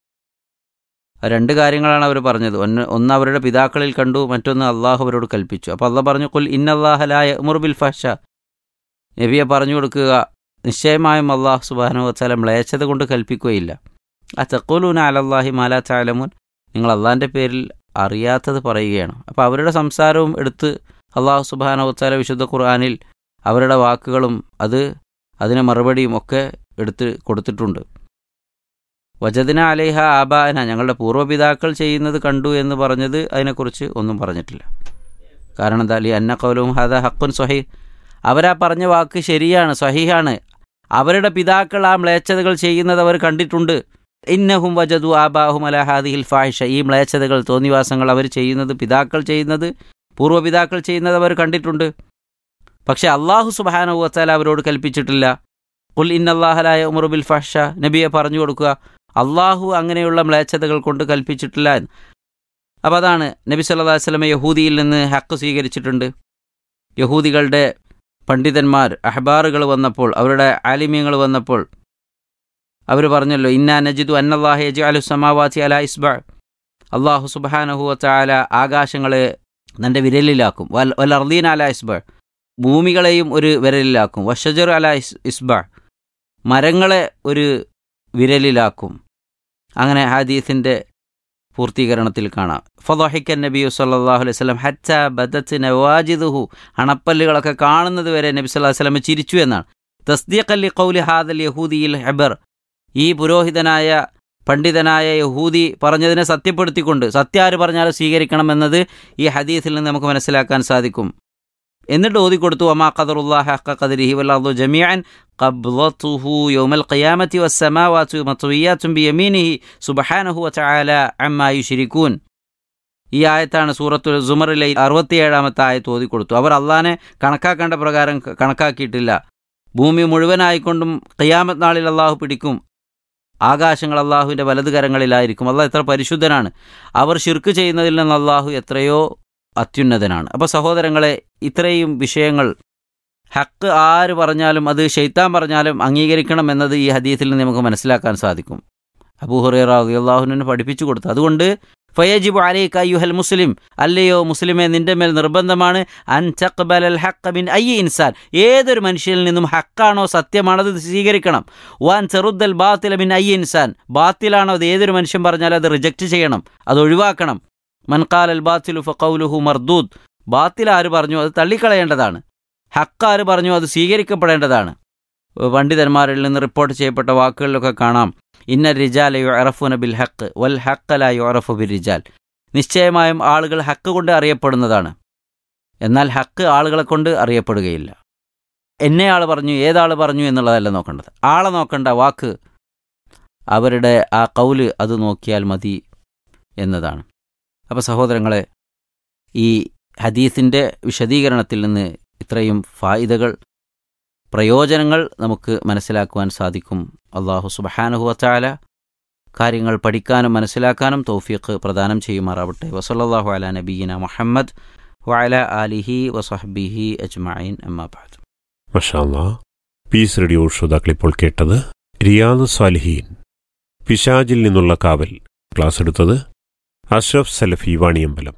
രണ്ട് കാര്യങ്ങളാണ് അവർ പറഞ്ഞത്. ഒന്ന് അവരുടെ പിതാക്കളിൽ കണ്ടു, മറ്റൊന്ന് അള്ളാഹു അവരോട് കൽപ്പിച്ചു. അപ്പോൾ അള്ളാഹ് പറഞ്ഞു, ഖുൽ ഇന്നല്ലാഹ ലാ യഅ്മുറു ബിൽ ഫഹ്ശ, നബിയെ പറഞ്ഞു കൊടുക്കുക, നിശ്ചയമായും അള്ളാഹു സുബ്ഹാനഹു വതആല മ്ലേച്ഛത കൊണ്ട് കൽപ്പിക്കുകയില്ല. അതഖൂലൂന അലല്ലാഹി മാ ലാ തഅലമൂൻ, നിങ്ങൾ അള്ളാഹിൻ്റെ പേരിൽ അറിയാത്തത് പറയുകയാണ്. അപ്പോൾ അവരുടെ സംസാരവും എടുത്ത് അള്ളാഹു സുബ്ഹാനഹു വതആല വിശുദ്ധ ഖുർആനിൽ അവരുടെ വാക്കുകളും അതിന് മറുപടിയും ഒക്കെ എടുത്ത് കൊടുത്തിട്ടുണ്ട്. വജദ്ന അലൈഹ ആബാഅന, ഞങ്ങളുടെ പൂർവ്വപിതാക്കൾ ചെയ്യുന്നത് കണ്ടു എന്ന് പറഞ്ഞത് അതിനെക്കുറിച്ച് ഒന്നും പറഞ്ഞിട്ടില്ല. കാരണം എന്താ? ലി അന്ന ഖൗലുഹും ഹാദാ ഹഖ്ഖുൻ സ്വഹീഹ്, അവരാ പറഞ്ഞ വാക്ക് ശരിയാണ്, സ്വഹീഹാണ്. അവരുടെ പിതാക്കൾ ആ മ്ലേച്ഛതകൾ ചെയ്യുന്നത് അവർ കണ്ടിട്ടുണ്ട്. ഇന്നഹും വജദു ആബാഹും അലാ ഹാദിഹിൽ ഫാഹിഷ, ഈ മ്ലേച്ഛതകൾ, തോന്നിവാസങ്ങൾ അവർ ചെയ്യുന്നത്, പിതാക്കൾ ചെയ്യുന്നത്, പൂർവ്വപിതാക്കൾ ചെയ്യുന്നത് അവർ കണ്ടിട്ടുണ്ട്. പക്ഷേ അള്ളാഹു സുബ്ഹാനഹു വതആല അവരോട് കൽപ്പിച്ചിട്ടില്ല. ഖുൽ ഇന്നല്ലാഹ ലാ യഅ്മുറു ബിൽ ഫഹ്ശ, നബിയെ പറഞ്ഞു കൊടുക്കുക, അള്ളാഹു അങ്ങനെയുള്ള മ്ലേച്ഛതകൾ കൊണ്ട് കൽപ്പിച്ചിട്ടില്ല എന്ന്. അപ്പോൾ അതാണ് നബി സല്ലല്ലാഹു അലൈഹി വസല്ലം യഹൂദിയിൽ നിന്ന് ഹഖ് സ്വീകരിച്ചിട്ടുണ്ട്. യഹൂദികളുടെ പണ്ഡിതന്മാർ, അഹ്ബാറുകൾ വന്നപ്പോൾ, അവരുടെ ആലിമ്യങ്ങൾ വന്നപ്പോൾ അവർ പറഞ്ഞല്ലോ, ഇന്നാ നജിദു അന്നല്ലാഹ യജ്അലു സമാവാതി അലാ ഇസ്ബഅ, അള്ളാഹു സുബ്ഹാനഹു വതആല ആകാശങ്ങളെ തൻ്റെ വിരലിലാക്കും, വൽ അർദീന അലാ ഇസ്ബഅ, ഭൂമികളെയും ഒരു വിരലിലാക്കും, വശജറു അലാ ഇസ്ബഅ, മരങ്ങളെ ഒരു വിരലിലാക്കും. അങ്ങനെ ഹദീസിൻ്റെ പൂർത്തീകരണത്തിൽ കാണാം. ഫളഹിക്കൻ നബിയു സല്ലല്ലാഹു അലൈഹി വസല്ലം ഹത്താ ബദത് നവാജിദുഹു, അണപ്പല്ലുകളൊക്കെ കാണുന്നത് വരെ നബി സല്ലല്ലാഹു അലൈഹി വസല്ലം ചിരിച്ചു എന്നാണ്. തസ്ദീഖൻ ലിഖൗലി ഹാദൽ യഹൂദിയിൽ ഹബർ, ഈ പുരോഹിതനായ പണ്ഡിതനായ യഹൂദി പറഞ്ഞതിനെ സത്യപ്പെടുത്തിക്കൊണ്ട്, സത്യം ആര് പറഞ്ഞാലും സ്വീകരിക്കണമെന്നത് ഈ ഹദീസിൽ നിന്ന് നമുക്ക് മനസ്സിലാക്കാൻ സാധിക്കും. എന്നിട്ട് ഓതിക്കൊടുത്തു, വമാ ഖദറുല്ലാഹ ഹഖ ഖദരിഹി വൽ അർദു ജമീഅൻ ഖബ്ളതുഹു യൗമൽ ഖിയാമത്തി വസ്സമാവാതു മത്വിയാത്തുൻ ബിയമീനിഹി സുബ്ഹാനഹു വതആല അമ്മാ യുശ്രികൂൻ. ഈ ആയത്താണ് സൂറത്തുൽ സുമറിലെ 67-ാമത്തെ ആയത്ത് ഓതിക്കൊടുത്തു. അവർ അള്ളാഹിനെ കണക്കാക്കേണ്ട പ്രകാരം കണക്കാക്കിയിട്ടില്ല. ഭൂമി മുഴുവനായിക്കൊണ്ടും ഖിയാമത്ത് നാളിൽ അള്ളാഹു പിടിക്കും. ആകാശങ്ങൾ അള്ളാഹുവിൻ്റെ വലതുകരങ്ങളിലായിരിക്കും. അള്ളാഹ് എത്ര പരിശുദ്ധനാണ്. അവർ ശിർക്ക് ചെയ്യുന്നതിൽ നിന്ന് അള്ളാഹു എത്രയോ അത്യുന്നതനാണ്. അപ്പോൾ സഹോദരങ്ങളെ, ഇത്രയും വിഷയങ്ങൾ, ഹക്ക് ആര് പറഞ്ഞാലും അത് ശൈത്താൻ പറഞ്ഞാലും അംഗീകരിക്കണം എന്നത് ഈ ഹദീസിൽ നിന്ന് നമുക്ക് മനസ്സിലാക്കാൻ സാധിക്കും. അബൂ ഹുറൈറ റളിയല്ലാഹു അൻഹു പഠിപ്പിച്ചു കൊടുത്തു. അതുകൊണ്ട് ഫയജിബു അലൈക അയ്യുഹൽ മുസ്ലിം, അല്ലയോ മുസ്ലിമെ, നിന്റെ മേൽ നിർബന്ധമാണ് അൻ തഖ്ബലൽ ഹഖ് മിൻ അയ്യി ഇൻസാൻ, ഏതൊരു മനുഷ്യനിൽ നിന്നും ഹക്കാണോ സത്യമാണോ അത് സ്വീകരിക്കണം. വൻ തറുദ്ദൽ ബാത്തില മിൻ അയ്യി ഇൻസാൻ, ബാത്തിലാണോ അത് ഏതൊരു മനുഷ്യൻ പറഞ്ഞാലും അത് റിജക്റ്റ് ചെയ്യണം, അത് ഒഴിവാക്കണം. മൻ ഖാലൽ ബാത്തിലു ഫഖൗലുഹു മർദൂദ്, ബാത്തിൽ ആര് പറഞ്ഞു അത് തള്ളിക്കളയേണ്ടതാണ്, ഹക്ക് ആര് പറഞ്ഞു അത് സ്വീകരിക്കപ്പെടേണ്ടതാണ്. പണ്ഡിതന്മാരിൽ നിന്ന് റിപ്പോർട്ട് ചെയ്യപ്പെട്ട വാക്കുകളിലൊക്കെ കാണാം, ഇന്ന റിജാല യുഅറഫുന ബിൽ ഹഖ് വൽ ഹഖ് ലാ യുഅറഫു ബിർ റിജാൽ, നിശ്ചയമായും ആളുകൾ ഹക്ക് കൊണ്ട് അറിയപ്പെടുന്നതാണ്, എന്നാൽ ഹക്ക് ആളുകളെ കൊണ്ട് അറിയപ്പെടുകയില്ല. എന്നെ ആൾ പറഞ്ഞു, ഏതാൾ പറഞ്ഞു എന്നുള്ളതല്ല നോക്കേണ്ടത്, ആളെ നോക്കേണ്ട, വാക്ക്, അവരുടെ ആ കൗല് അത് നോക്കിയാൽ മതി എന്നതാണ്. അപ്പോൾ സഹോദരങ്ങളെ, ഈ ഹദീസിൻ്റെ വിശദീകരണത്തിൽ നിന്ന് ഇത്രയും ഫായിദകൾ, പ്രയോജനങ്ങൾ നമുക്ക് മനസ്സിലാക്കുവാൻ സാധിക്കും. അല്ലാഹു സുബ്ഹാനഹു വതആല കാര്യങ്ങൾ പഠിക്കാനും മനസ്സിലാക്കാനും തൗഫീഖ് പ്രദാനം ചെയ്യുമാറാവട്ടെ. വസല്ലല്ലാഹു അലാ നബിയിന മുഹമ്മദ് വഅലാ ആലിഹി വസഹ്ബിഹി അജ്മഈൻ. അമ്മാ ബഅദ്. മാഷാ അല്ലാഹ്. പീസ് റേഡിയോ ശ്രോതാക്കൾ ഇപ്പോൾ കേട്ടത് റിയാദ് സ്വാലിഹീൻ, പിശാചിൽ നിന്നുള്ള കാവൽ. ക്ലാസ് എടുത്തത് അഷ്റഫ് സലഫി വാണിയമ്പലം.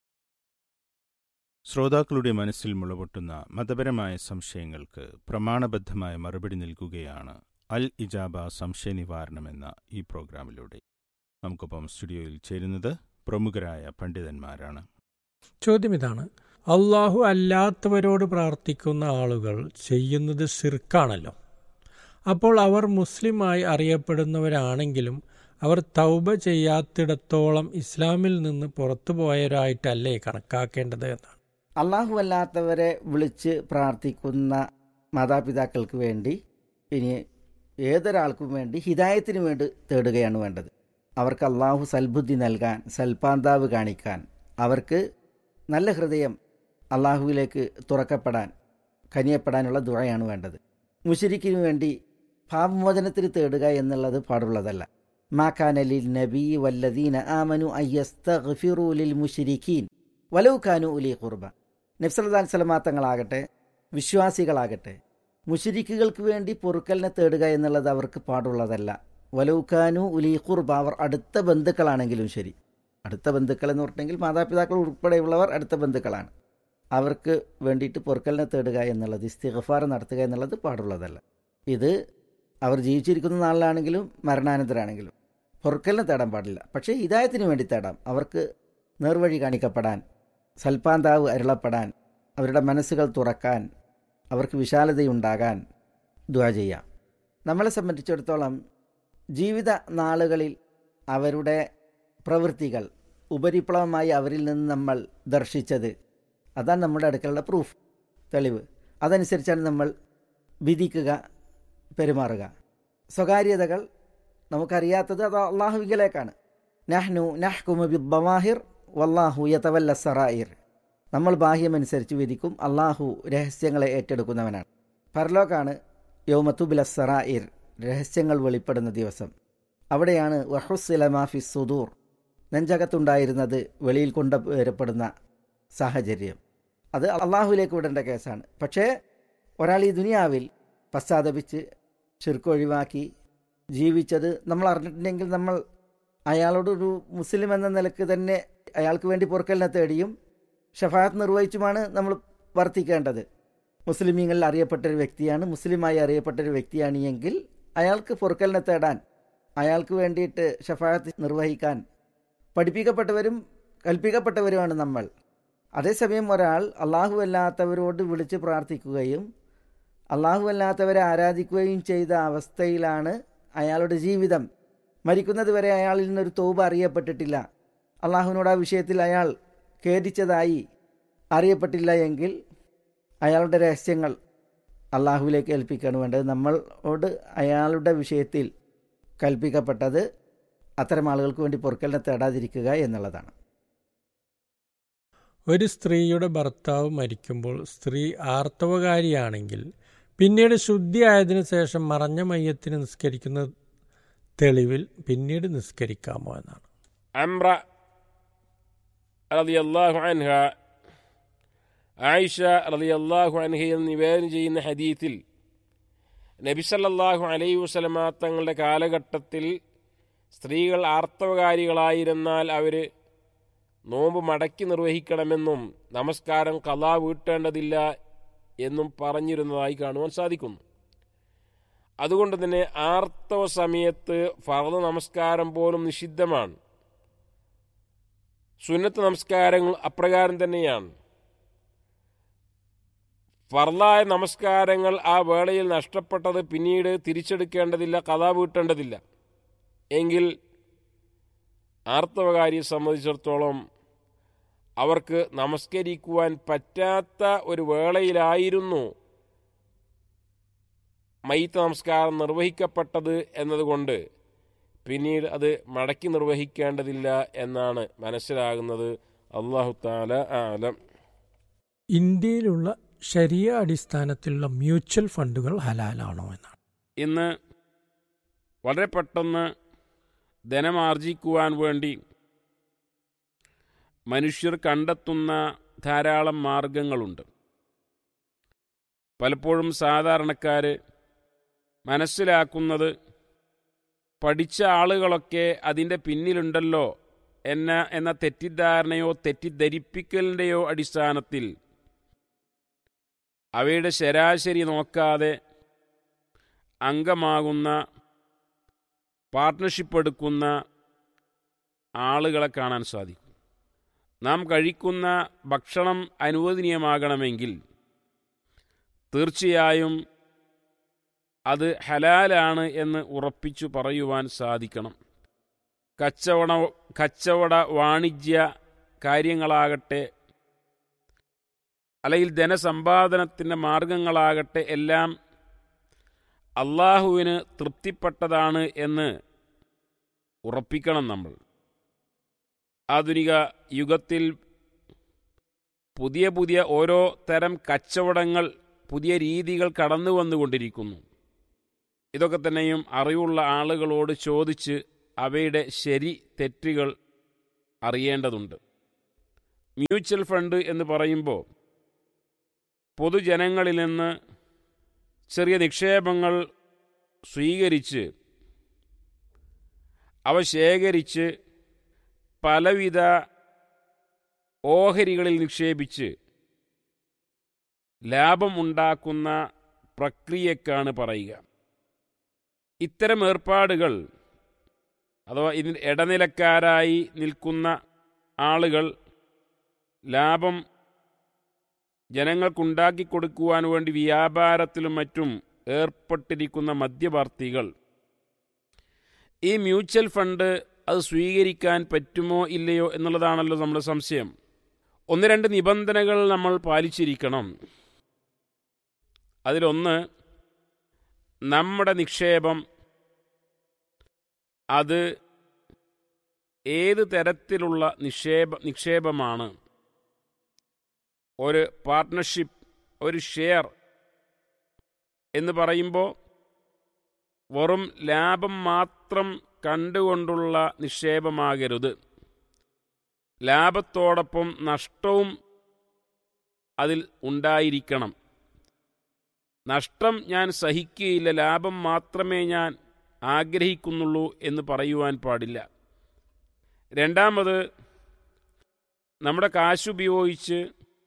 ശ്രോതാക്കളുടെ മനസ്സിൽ മുളപൊട്ടുന്ന മതപരമായ സംശയങ്ങൾക്ക് പ്രമാണബദ്ധമായ മറുപടി നൽകുകയാണ് അൽ ഇജാബ സംശയ നിവാരണമെന്ന ഈ പ്രോഗ്രാമിലൂടെ. നമുക്കൊപ്പം സ്റ്റുഡിയോയിൽ ചേരുന്നത് പ്രമുഖരായ പണ്ഡിതന്മാരാണ്. ചോദ്യം ഇതാണ്: അള്ളാഹു അല്ലാത്തവരോട് പ്രാർത്ഥിക്കുന്ന ആളുകൾ ചെയ്യുന്നത് ശിർക്കാണല്ലോ. അപ്പോൾ അവർ മുസ്ലിമായി അറിയപ്പെടുന്നവരാണെങ്കിലും അവർ തൗബ ചെയ്യാത്തിടത്തോളം ഇസ്ലാമിൽ നിന്ന് പുറത്തു പോയവരായിട്ടല്ലേ കണക്കാക്കേണ്ടത് എന്നാണ്. അള്ളാഹു അല്ലാത്തവരെ വിളിച്ച് പ്രാർത്ഥിക്കുന്ന മാതാപിതാക്കൾക്ക് വേണ്ടി, ഇനി ഏതൊരാൾക്കും വേണ്ടി ഹിദായത്തിന് വേണ്ടി തേടുകയാണ് വേണ്ടത്. അവർക്ക് അള്ളാഹു സൽബുദ്ധി നൽകാൻ, സൽപാന്താവ് കാണിക്കാൻ, അവർക്ക് നല്ല ഹൃദയം അള്ളാഹുവിലേക്ക് തുറക്കപ്പെടാൻ, കനിയപ്പെടാനുള്ള ദുആയാണ് വേണ്ടത്. മുശ്രിക്കിനു വേണ്ടി പാപമോചനത്തിന് തേടുക എന്നുള്ളത് പാടുള്ളതല്ല. മാ കാന ലിൽ നബി വല്ലദീന ആമനു അയ്യസ്തഗ്ഫിറു ലിൽ മുശ്രിക്കീൻ വലൗ കാനു ഉലി ഖുർബ. നബി സല്ലല്ലാഹു അലൈഹി വസല്ലം തങ്ങളാകട്ടെ വിശ്വാസികളാകട്ടെ മുശ്രിക്കുകൾക്ക് വേണ്ടി പൊറുക്കലിനെ തേടുക എന്നുള്ളത് അവർക്ക് പാടുള്ളതല്ല. വലൗ കാനു ഉലി ഖുർബ, അവർ അടുത്ത ബന്ധുക്കളാണെങ്കിലും ശരി. അടുത്ത ബന്ധുക്കൾ എന്ന് പറഞ്ഞിട്ടുണ്ടെങ്കിൽ മാതാപിതാക്കൾ ഉൾപ്പെടെയുള്ളവർ അടുത്ത ബന്ധുക്കളാണ്. അവർക്ക് വേണ്ടിയിട്ട് പൊറുക്കലിനെ തേടുക എന്നുള്ളത്, ഇസ്തിഗ്ഫാർ നടത്തുക എന്നുള്ളത് പാടുള്ളതല്ല. ഇത് അവർ ജീവിച്ചിരിക്കുന്ന നാളിലാണെങ്കിലും മരണാനന്തരാണെങ്കിലും പൊറുക്കലിനെ തേടാൻ പാടില്ല. പക്ഷേ ഹിദായത്തിന് വേണ്ടി തേടാം. അവർക്ക് നേർവഴി കാണിക്കപ്പെടാൻ, സൽപാന്താവ് അരുളപ്പെടാൻ, അവരുടെ മനസ്സുകൾ തുറക്കാൻ, അവർക്ക് വിശാലതയുണ്ടാകാൻ ദുആ ചെയ്യാം. നമ്മളെ സംബന്ധിച്ചിടത്തോളം ജീവിത നാളുകളിൽ അവരുടെ പ്രവൃത്തികൾ ഉപരിപ്ലവമായി അവരിൽ നിന്ന് നമ്മൾ ദർശിച്ചത്, അതാണ് നമ്മുടെ അടുക്കലുള്ള പ്രൂഫ്, തെളിവ്. അതനുസരിച്ചാണ് നമ്മൾ വിധിക്കുക, പെരുമാറുക. സ്വകാര്യതകൾ നമുക്കറിയാത്തത് അത് അള്ളാഹുവിങ്കലേക്കാണ്. നഹ്നു നഹ്കുമു ബിദ്ദവാഹിർ വല്ലാഹു യതവല്ല സറായിർ. നമ്മൾ ബാഹ്യമനുസരിച്ച് വിധിക്കും, അള്ളാഹു രഹസ്യങ്ങളെ ഏറ്റെടുക്കുന്നവനാണ്. പരലോകാണ് യൗമ തുബ്ല സറായിർ, രഹസ്യങ്ങൾ വെളിപ്പെടുന്ന ദിവസം. അവിടെയാണ് വഹുസ്സില മാഫി സുദൂർ, നെഞ്ചകത്തുണ്ടായിരുന്നത് വെളിയിൽ കൊണ്ടുവരപ്പെടുന്ന സാഹചര്യം. അത് അള്ളാഹുവിലേക്ക് വിടേണ്ട കേസാണ്. പക്ഷേ ഒരാൾ ഈ ദുനിയാവിൽ പശ്ചാത്തപിച്ച് ശിർക്ക് ഒഴിവാക്കി ജീവിച്ചത് നമ്മൾ അറിഞ്ഞിട്ടുണ്ടെങ്കിൽ നമ്മൾ അയാളോടൊരു മുസ്ലിം എന്ന നിലക്ക് തന്നെ അയാൾക്ക് വേണ്ടി പൊറുക്കലിനെ തേടിയും ഷഫാഅത്ത് നിർവഹിച്ചുമാണ് നമ്മൾ വർത്തിക്കേണ്ടത്. മുസ്ലിമീങ്ങളിൽ അറിയപ്പെട്ടൊരു വ്യക്തിയാണ്, മുസ്ലിമായി അറിയപ്പെട്ടൊരു വ്യക്തിയാണ് എങ്കിൽ അയാൾക്ക് പൊറുക്കലിനെ തേടാൻ, അയാൾക്ക് വേണ്ടിയിട്ട് ഷഫാഅത്ത് നിർവഹിക്കാൻ പഠിപ്പിക്കപ്പെട്ടവരും കൽപ്പിക്കപ്പെട്ടവരുമാണ് നമ്മൾ. അതേസമയം ഒരാൾ അള്ളാഹു അല്ലാത്തവരോട് വിളിച്ച് പ്രാർത്ഥിക്കുകയും അള്ളാഹു അല്ലാത്തവരെ ആരാധിക്കുകയും ചെയ്ത അവസ്ഥയിലാണ് അയാളുടെ ജീവിതം. മരിക്കുന്നത് വരെ അയാളിൽ നിന്നൊരു തൗബ അറിയപ്പെട്ടിട്ടില്ല, അള്ളാഹുവിനോട് ആ വിഷയത്തിൽ അയാൾ ഖേദിച്ചതായി അറിയപ്പെട്ടില്ല എങ്കിൽ അയാളുടെ രഹസ്യങ്ങൾ അള്ളാഹുവിലേക്ക് ഏൽപ്പിക്കുകയാണ് വേണ്ടത്. നമ്മളോട് അയാളുടെ വിഷയത്തിൽ കൽപ്പിക്കപ്പെട്ടത് അത്തരം ആളുകൾക്ക് വേണ്ടി പൊറുക്കലിനെ തേടാതിരിക്കുക എന്നുള്ളതാണ്. ഒരു സ്ത്രീയുടെ ഭർത്താവ് മരിക്കുമ്പോൾ സ്ത്രീ ആർത്തവകാരിയാണെങ്കിൽ പിന്നീട് ശുദ്ധിയായതിനു ശേഷം മറഞ്ഞ മയ്യത്തിന് നിസ്കരിക്കുന്ന തെളിവിൽ പിന്നീട് നിസ്കരിക്കാമോ എന്നാണ്. അംറ റളിയല്ലാഹു അൻഹ, ആയിഷ റളിയല്ലാഹു അൻഹയിൽ നിവേദനം ചെയ്യുന്ന ഹദീത്തിൽ നബി സല്ലല്ലാഹു അലൈഹി വസല്ലമ തങ്ങളുടെ കാലഘട്ടത്തിൽ സ്ത്രീകൾ ആർത്തവകാരികളായിരുന്നാൽ അവർ നോമ്പ് മടക്കി നിർവഹിക്കണമെന്നും നമസ്കാരം ഖളാ വീട്ടേണ്ടതില്ല എന്നും പറഞ്ഞിരുന്നതായി കാണുവാൻ സാധിക്കുന്നു. അതുകൊണ്ട് തന്നെ ആർത്തവ സമയത്ത് ഫർദ് നമസ്കാരം പോലും നിഷിദ്ധമാണ്. സുന്നത്ത് നമസ്കാരങ്ങൾ അപ്രകാരം തന്നെയാണ്. ഫർളായ നമസ്കാരങ്ങൾ ആ വേളയിൽ നഷ്ടപ്പെട്ടത് പിന്നീട് തിരിച്ചെടുക്കേണ്ടതില്ല, ഖളാ വീട്ടേണ്ടതില്ല. എങ്കിൽ ആർത്തവകാരിയെ സംബന്ധിച്ചിടത്തോളം അവർക്ക് നമസ്കരിക്കുവാൻ പറ്റാത്ത ഒരു വേളയിലായിരുന്നു മയ്യിത്ത് നമസ്കാരം നിർവഹിക്കപ്പെട്ടത് എന്നതുകൊണ്ട് പിന്നീട് അത് മടക്കി നിർവഹിക്കേണ്ടതില്ല എന്നാണ് മനസ്സിലാകുന്നത്. അല്ലാഹു തആല ആലം. ഇന്ത്യയിലുള്ള ശരിയ അടിസ്ഥാനത്തിലുള്ള മ്യൂച്വൽ ഫണ്ടുകൾ ഹലാലാണോ എന്നാണ്. ഇന്ന് വളരെ പെട്ടെന്ന് ധനമാർജിക്കുവാൻ വേണ്ടി മനുഷ്യർ കണ്ടെത്തുന്ന ധാരാളം മാർഗങ്ങളുണ്ട്. പലപ്പോഴും സാധാരണക്കാർ മനസ്സിലാക്കുന്നത് പഠിച്ച ആളുകളൊക്കെ അതിൻ്റെ പിന്നിലുണ്ടല്ലോ എന്ന തെറ്റിദ്ധാരണയോ തെറ്റിദ്ധരിപ്പിക്കലിൻ്റെയോ അടിസ്ഥാനത്തിൽ അവയുടെ ശരാശരി നോക്കാതെ അംഗമാകുന്ന, പാർട്ട്ണർഷിപ്പ് എടുക്കുന്ന ആളുകളെ കാണാൻ സാധിക്കും. നാം കഴിക്കുന്ന ഭക്ഷണം അനുവദനീയമാകണമെങ്കിൽ തീർച്ചയായും അത് ഹലാലാണ് എന്ന് ഉറപ്പിച്ചു പറയുവാൻ സാധിക്കണം. കച്ചവട വാണിജ്യ കാര്യങ്ങളാകട്ടെ അല്ലെങ്കിൽ ധനസമ്പാദനത്തിൻ്റെ മാർഗങ്ങളാകട്ടെ എല്ലാം അള്ളാഹുവിന് തൃപ്തിപ്പെട്ടതാണ് എന്ന് ഉറപ്പിക്കണം നമ്മൾ. ആധുനിക യുഗത്തിൽ പുതിയ പുതിയ ഓരോ തരം കച്ചവടങ്ങൾ പുതിയ രീതികൾ കടന്നു വന്നുകൊണ്ടിരിക്കുന്നു. ഇതൊക്കെ തന്നെയും അറിവുള്ള ആളുകളോട് ചോദിച്ച് അവയുടെ ശരി തെറ്റുകൾ അറിയേണ്ടതുണ്ട്. മ്യൂച്വൽ ഫണ്ട് എന്ന് പറയുമ്പോൾ പൊതുജനങ്ങളിൽ നിന്ന് ചെറിയ നിക്ഷേപങ്ങൾ സ്വീകരിച്ച് അവ ശേഖരിച്ച് പലവിധ ഓഹരികളിൽ നിക്ഷേപിച്ച് ലാഭമുണ്ടാക്കുന്ന പ്രക്രിയക്കാണ് പറയുക. ഇത്തരം ഏർപ്പാടുകൾ അഥവാ ഇതിന് ഇടനിലക്കാരായി നിൽക്കുന്ന ആളുകൾ, ലാഭം ജനങ്ങൾക്കുണ്ടാക്കി കൊടുക്കുവാൻ വേണ്ടി വ്യാപാരത്തിലും മറ്റും ഏർപ്പെട്ടിരിക്കുന്ന മധ്യവർത്തികൾ, ഈ മ്യൂച്വൽ ഫണ്ട് അത് സ്വീകരിക്കാൻ പറ്റുമോ ഇല്ലയോ എന്നുള്ളതാണല്ലോ നമ്മുടെ സംശയം. 1-2 നിബന്ധനകൾ നമ്മൾ പാലിച്ചിരിക്കണം. അതിലൊന്ന്, നമ്മുടെ നിക്ഷേപം അത് ഏത് തരത്തിലുള്ള നിക്ഷേപമാണ്. ഒരു പാർട്ട്ണർഷിപ്പ്, ഒരു ഷെയർ എന്ന് പറയുമ്പോൾ വെറും ലാഭം മാത്രം കണ്ടുകൊണ്ടുള്ള നിക്ഷേപമാകരുത്. ലാഭത്തോടൊപ്പം നഷ്ടവും അതിൽ ഉണ്ടായിരിക്കണം. നഷ്ടം ഞാൻ സഹിക്കുകയില്ല, ലാഭം മാത്രമേ ഞാൻ ആഗ്രഹിക്കുന്നുള്ളൂ എന്ന് പറയുവാൻ പാടില്ല. രണ്ടാമത്, നമ്മുടെ കാശുപയോഗിച്ച്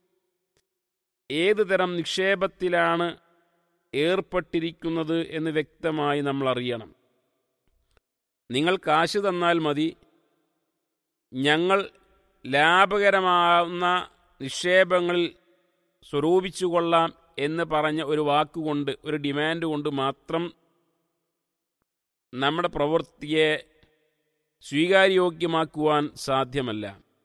ഏത് തരം നിക്ഷേപത്തിലാണ് ഏർപ്പെട്ടിരിക്കുന്നത് എന്ന് വ്യക്തമായി നമ്മൾ അറിയണം. നിങ്ങൾ കാശ് തന്നാൽ മതി, ഞങ്ങൾ ലാഭകരമാവുന്ന നിക്ഷേപങ്ങളിൽ സ്വരൂപിച്ചു കൊള്ളാം എന്ന് പറഞ്ഞ ഒരു വാക്കുകൊണ്ട്, ഒരു ഡിമാൻഡ് കൊണ്ട് മാത്രം നമ്മുടെ പ്രവൃത്തിയെ സ്വീകാര്യോഗ്യമാക്കുവാൻ സാധ്യമല്ല.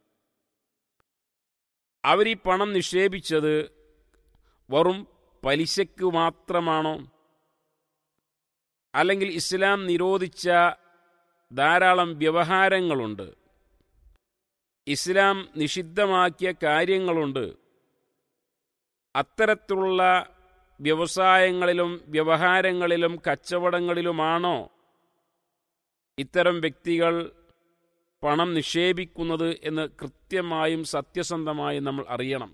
അവർ ഈ പണം നിക്ഷേപിച്ചത് വെറും പലിശയ്ക്ക് മാത്രമാണോ? അല്ലെങ്കിൽ ഇസ്ലാം നിരോധിച്ച ധാരാളം വ്യവഹാരങ്ങളുണ്ട്, ഇസ്ലാം നിഷിദ്ധമാക്കിയ കാര്യങ്ങളുണ്ട്. അത്തരത്തിലുള്ള വ്യവസായങ്ങളിലും വ്യവഹാരങ്ങളിലും കച്ചവടങ്ങളിലുമാണോ ഇത്തരം വ്യക്തികൾ പണം നിക്ഷേപിക്കുന്നത് എന്ന് കൃത്യമായും സത്യസന്ധമായും നമ്മൾ അറിയണം.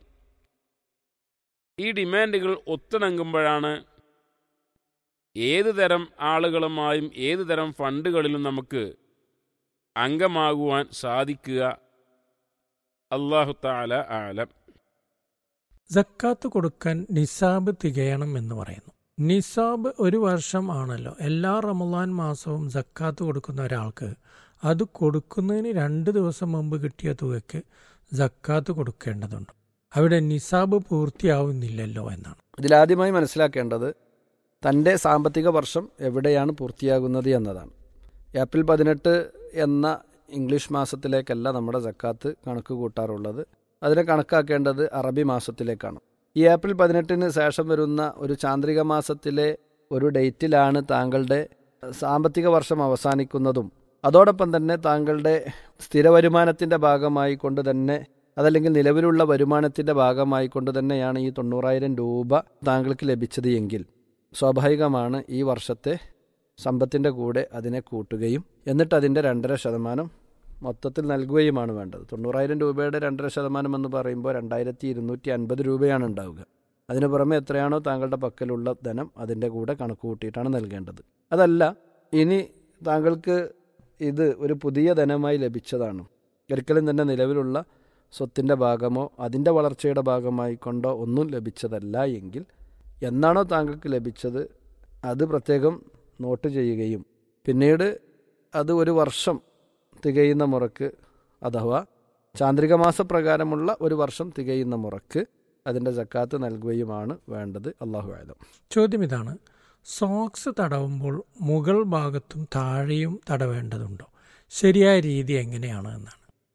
ഈ ഡിമാൻഡുകൾ ഒത്തിണങ്ങുമ്പോഴാണ് ഏത് തരം ആളുകളുമായും ഏത് തരം ഫണ്ടുകളിലും നമുക്ക് അംഗമാകുവാൻ സാധിക്കുക. അല്ലാഹു തആല ആലം. സക്കാത്ത് കൊടുക്കാൻ നിസാബ് തികയണം എന്ന് പറയുന്നു. നിസാബ് 1 വർഷം ആണല്ലോ. എല്ലാ റമളാൻ മാസവും സക്കാത്ത് കൊടുക്കുന്ന ഒരാൾക്ക് അത് കൊടുക്കുന്നതിന് 2 ദിവസം മുമ്പ് കിട്ടിയ തുകയ്ക്ക് സക്കാത്ത് കൊടുക്കേണ്ടതുണ്ട്. അവിടെ നിസാബ് പൂർത്തിയാവുന്നില്ലല്ലോ എന്നാണ്. ഇതിലാദ്യമായി മനസ്സിലാക്കേണ്ടത് തൻ്റെ സാമ്പത്തിക വർഷം എവിടെയാണ് പൂർത്തിയാകുന്നത് എന്നതാണ്. ഏപ്രിൽ 18 എന്ന ഇംഗ്ലീഷ് മാസത്തിലേക്കല്ല നമ്മുടെ സക്കാത്ത് കണക്ക് കൂട്ടാറുള്ളത്. അതിനെ കണക്കാക്കേണ്ടത് അറബി മാസത്തിലേക്കാണ്. ഈ ഏപ്രിൽ 18 ശേഷം വരുന്ന ഒരു ചാന്ദ്രിക മാസത്തിലെ ഒരു ഡേറ്റിലാണ് താങ്കളുടെ സാമ്പത്തിക വർഷം അവസാനിക്കുന്നതും അതോടൊപ്പം തന്നെ താങ്കളുടെ സ്ഥിര വരുമാനത്തിൻ്റെ ഭാഗമായി കൊണ്ട് തന്നെ, അതല്ലെങ്കിൽ നിലവിലുള്ള വരുമാനത്തിൻ്റെ ഭാഗമായി കൊണ്ട് തന്നെയാണ് ഈ 90,000 രൂപ താങ്കൾക്ക് ലഭിച്ചത് എങ്കിൽ സ്വാഭാവികമാണ് ഈ വർഷത്തെ സമ്പത്തിൻ്റെ കൂടെ അതിനെ കൂട്ടുകയും എന്നിട്ട് അതിൻ്റെ 2.5% മൊത്തത്തിൽ നൽകുകയുമാണ് വേണ്ടത്. 90,000 രൂപയുടെ 2.5% എന്ന് പറയുമ്പോൾ 2,250 രൂപയാണ് ഉണ്ടാവുക. അതിനു പുറമെ എത്രയാണോ താങ്കളുടെ പക്കലുള്ള ധനം അതിൻ്റെ കൂടെ കണക്ക് കൂട്ടിയിട്ടാണ് നൽകേണ്ടത്. അതല്ല, ഇനി താങ്കൾക്ക് ഇത് ഒരു പുതിയ ധനമായി ലഭിച്ചതാണ്, ഒരിക്കലും തന്നെ നിലവിലുള്ള സ്വത്തിൻ്റെ ഭാഗമോ അതിൻ്റെ വളർച്ചയുടെ ഭാഗമായി കൊണ്ടോ ഒന്നും ലഭിച്ചതല്ല എങ്കിൽ എന്നാണോ താങ്കൾക്ക് ലഭിച്ചത് അത് പ്രത്യേകം നോട്ട് ചെയ്യുകയും പിന്നീട് അത് 1 വർഷം തികയുന്ന മുറക്ക്, അഥവാ ചാന്ദ്രിക മാസപ്രകാരമുള്ള 1 വർഷം തികയുന്ന മുറക്ക് അതിൻ്റെ സക്കാത്ത് നൽകുകയുമാണ് വേണ്ടത്. അല്ലാഹു അഅലം. ചോദ്യം ഇതാണ്: സോക്സ് തടവുമ്പോൾ മുകൾ ഭാഗത്തും താഴെയും തടവേണ്ടതുണ്ടോ? ശരിയായ രീതി എങ്ങനെയാണ് എന്നാണ്.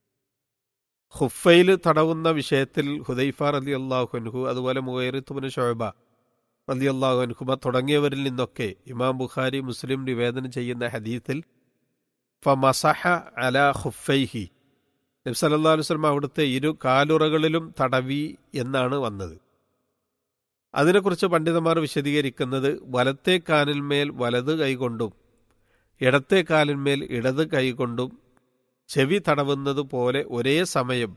ഖുഫൈൽ തടവുന്ന വിഷയത്തിൽ ഹുദൈഫ റളിയല്ലാഹു അൻഹു, അതുപോലെ മുഗൈറിത്ത് ഇബ്നു ശുഅബ റളിയല്ലാഹു അൻഹുമ തുടങ്ങിയവരിൽ നിന്നൊക്കെ ഇമാം ബുഖാരി, മുസ്ലിം നിവേദനം ചെയ്യുന്ന ഹദീസിൽ ഫമസഹ അലാ ഖുഫൈഹി, നബി സല്ലല്ലാഹു അലൈഹി വസല്ലം അവിടുത്തെ 2 കാലുറകളിലും തടവി എന്നാണ് വന്നത്. അതിനെക്കുറിച്ച് പണ്ഡിതന്മാർ വിശദീകരിക്കുന്നത് വലത്തെ കാലിന്മേൽ വലത് കൈകൊണ്ടും ഇടത്തെ കാലിന്മേൽ ഇടത് കൈകൊണ്ടും ചെവി തടവുന്നത് പോലെ ഒരേ സമയം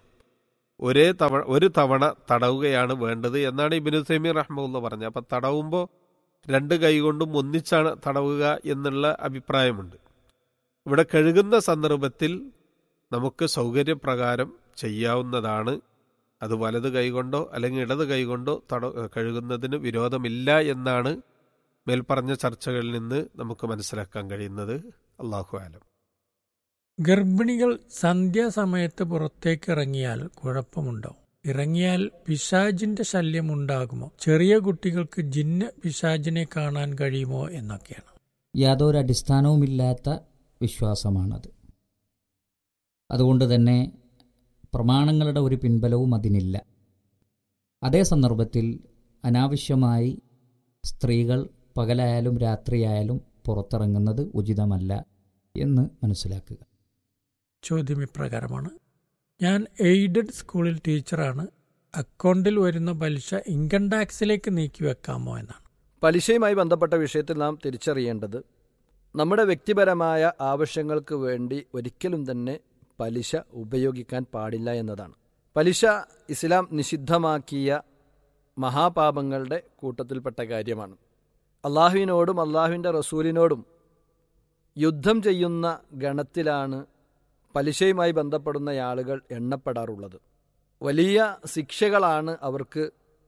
ഒരു തവണ തടവുകയാണ് വേണ്ടത് എന്നാണ് ഇബ്നു തൈമിയ്യ റഹ്മത്തുള്ളാഹി പറഞ്ഞത്. അപ്പം തടവുമ്പോൾ രണ്ട് കൈ കൊണ്ടും ഒന്നിച്ചാണ് തടവുക എന്നുള്ള അഭിപ്രായമുണ്ട്. ഇവിടെ കഴുകുന്ന സന്ദർഭത്തിൽ നമുക്ക് സൗകര്യപ്രകാരം ചെയ്യാവുന്നതാണ്. അത് വലത് കൈകൊണ്ടോ അല്ലെങ്കിൽ ഇടത് കൈകൊണ്ടോ കഴുകുന്നതിന് വിരോധമില്ല എന്നാണ് മേൽപ്പറഞ്ഞ ചർച്ചകളിൽ നിന്ന് നമുക്ക് മനസ്സിലാക്കാൻ കഴിയുന്നത്. അല്ലാഹു ആലം. ഗർഭിണികൾ സന്ധ്യാസമയത്ത് പുറത്തേക്ക് ഇറങ്ങിയാൽ കുഴപ്പമുണ്ടോ? ഇറങ്ങിയാൽ പിശാചിന്റെ ശല്യം ഉണ്ടാകുമോ? ചെറിയ കുട്ടികൾക്ക് ജിന്ന് പിശാചിനെ കാണാൻ കഴിയുമോ എന്നൊക്കെയാണ്. യാതൊരു അടിസ്ഥാനവുമില്ലാത്ത വിശ്വാസമാണത്. അതുകൊണ്ട് തന്നെ പ്രമാണങ്ങളുടെ ഒരു പിൻബലവും അതിനില്ല. അതേ സന്ദർഭത്തിൽ അനാവശ്യമായി സ്ത്രീകൾ പകലായാലും രാത്രിയായാലും പുറത്തിറങ്ങുന്നത് ഉചിതമല്ല എന്ന് മനസ്സിലാക്കുക. ചോദ്യം ഇപ്രകാരമാണ്: ഞാൻ എയ്ഡഡ് സ്കൂളിൽ ടീച്ചറാണ്. അക്കൗണ്ടിൽ വരുന്ന പലിശ ഇൻകം ടാക്സിലേക്ക് നീക്കിവെക്കാമോ എന്നാണ്. പലിശയുമായി ബന്ധപ്പെട്ട വിഷയത്തിൽ നാം തിരിച്ചറിയേണ്ടത് നമ്മുടെ വ്യക്തിപരമായ ആവശ്യങ്ങൾക്ക് വേണ്ടി ഒരിക്കലും തന്നെ പലിശ ഉപയോഗിക്കാൻ പാടില്ല എന്നതാണ്. പലിശ ഇസ്ലാം നിഷിദ്ധമാക്കിയ മഹാപാപങ്ങളുടെ കൂട്ടത്തിൽപ്പെട്ട കാര്യമാണ്. അള്ളാഹുവിനോടും അള്ളാഹുവിൻ്റെ റസൂലിനോടും യുദ്ധം ചെയ്യുന്ന ഗണത്തിലാണ് പലിശയുമായി ബന്ധപ്പെടുന്ന ആളുകൾ എണ്ണപ്പെടാറുള്ളത്. വലിയ ശിക്ഷകളാണ് അവർക്ക്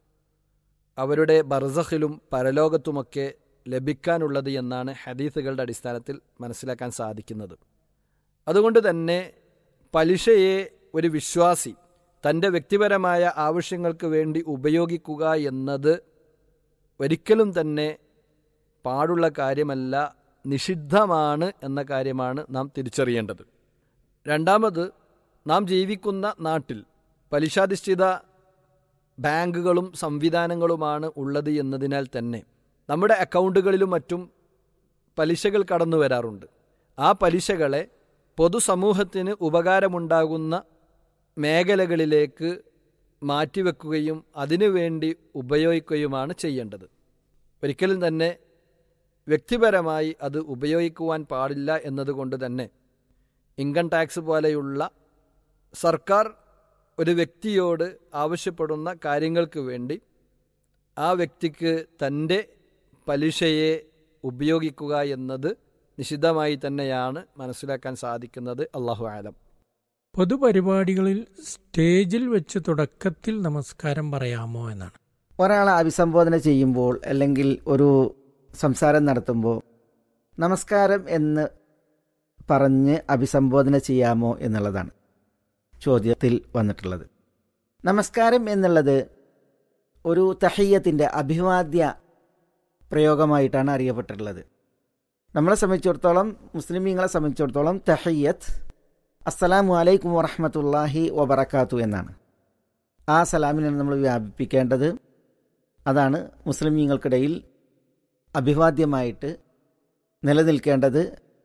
അവരുടെ ബർസഖിലും പരലോകത്തുമൊക്കെ ലഭിക്കാനുള്ളത് എന്നാണ് ഹദീസുകളുടെ അടിസ്ഥാനത്തിൽ മനസ്സിലാക്കാൻ സാധിക്കുന്നത്. അതുകൊണ്ട് തന്നെ പലിശയെ ഒരു വിശ്വാസി തൻ്റെ വ്യക്തിപരമായ ആവശ്യങ്ങൾക്ക് വേണ്ടി ഉപയോഗിക്കുക എന്നത് ഒരിക്കലും തന്നെ പാടുള്ള കാര്യമല്ല, നിഷിദ്ധമാണ് എന്ന കാര്യമാണ് നാം തിരിച്ചറിയേണ്ടത്. രണ്ടാമത്, നാം ജീവിക്കുന്ന നാട്ടിൽ പലിശാധിഷ്ഠിത ബാങ്കുകളും സംവിധാനങ്ങളുമാണ് ഉള്ളത് എന്നതിനാൽ തന്നെ നമ്മുടെ അക്കൗണ്ടുകളിലും മറ്റും പലിശകൾ കടന്നു വരാറുണ്ട്. ആ പലിശകളെ പൊതുസമൂഹത്തിന് ഉപകാരമുണ്ടാകുന്ന മേഖലകളിലേക്ക് മാറ്റിവെക്കുകയും അതിനുവേണ്ടി ഉപയോഗിക്കുകയുമാണ് ചെയ്യേണ്ടത്. ഒരിക്കലും തന്നെ വ്യക്തിപരമായി അത് ഉപയോഗിക്കുവാൻ പാടില്ല എന്നതുകൊണ്ട് തന്നെ ഇൻകം ടാക്സ് പോലെയുള്ള സർക്കാർ ഒരു വ്യക്തിയോട് ആവശ്യപ്പെടുന്ന കാര്യങ്ങൾക്ക് വേണ്ടി ആ വ്യക്തിക്ക് തൻ്റെ പലിശയെ ഉപയോഗിക്കുക എന്നത് നിഷിദ്ധമായി തന്നെയാണ് മനസ്സിലാക്കാൻ സാധിക്കുന്നത്. അല്ലാഹു ആലം. പൊതുപരിപാടികളിൽ സ്റ്റേജിൽ വെച്ച് തുടക്കത്തിൽ നമസ്കാരം പറയാമോ എന്നാണ്. ഒരാളെ അഭിസംബോധന ചെയ്യുമ്പോൾ അല്ലെങ്കിൽ ഒരു സംസാരം നടത്തുമ്പോൾ നമസ്കാരം എന്ന് പറഞ്ഞ് അഭിസംബോധന ചെയ്യാമോ എന്നുള്ളതാണ് ചോദ്യത്തിൽ വന്നിട്ടുള്ളത്. നമസ്കാരം എന്നുള്ളത് ഒരു തഹിയ്യത്തിൻ്റെ അഭിവാദ്യ പ്രയോഗമായിട്ടാണ് അറിയപ്പെട്ടിട്ടുള്ളത്. നമ്മളെ സംബന്ധിച്ചിടത്തോളം, മുസ്ലിമീങ്ങളെ സംബന്ധിച്ചിടത്തോളം തഹിയ്യത്ത് അസ്സലാമു അലൈക്കും വറഹ്മത്തുള്ളാഹി വബറകാത്തു എന്നാണ്. ആ സലാമിനെ നമ്മൾ വ്യാപിപ്പിക്കേണ്ടത്, അതാണ് മുസ്ലിമീങ്ങൾക്കിടയിൽ അഭിവാദ്യമായിട്ട് നിലനിൽക്കേണ്ടത്,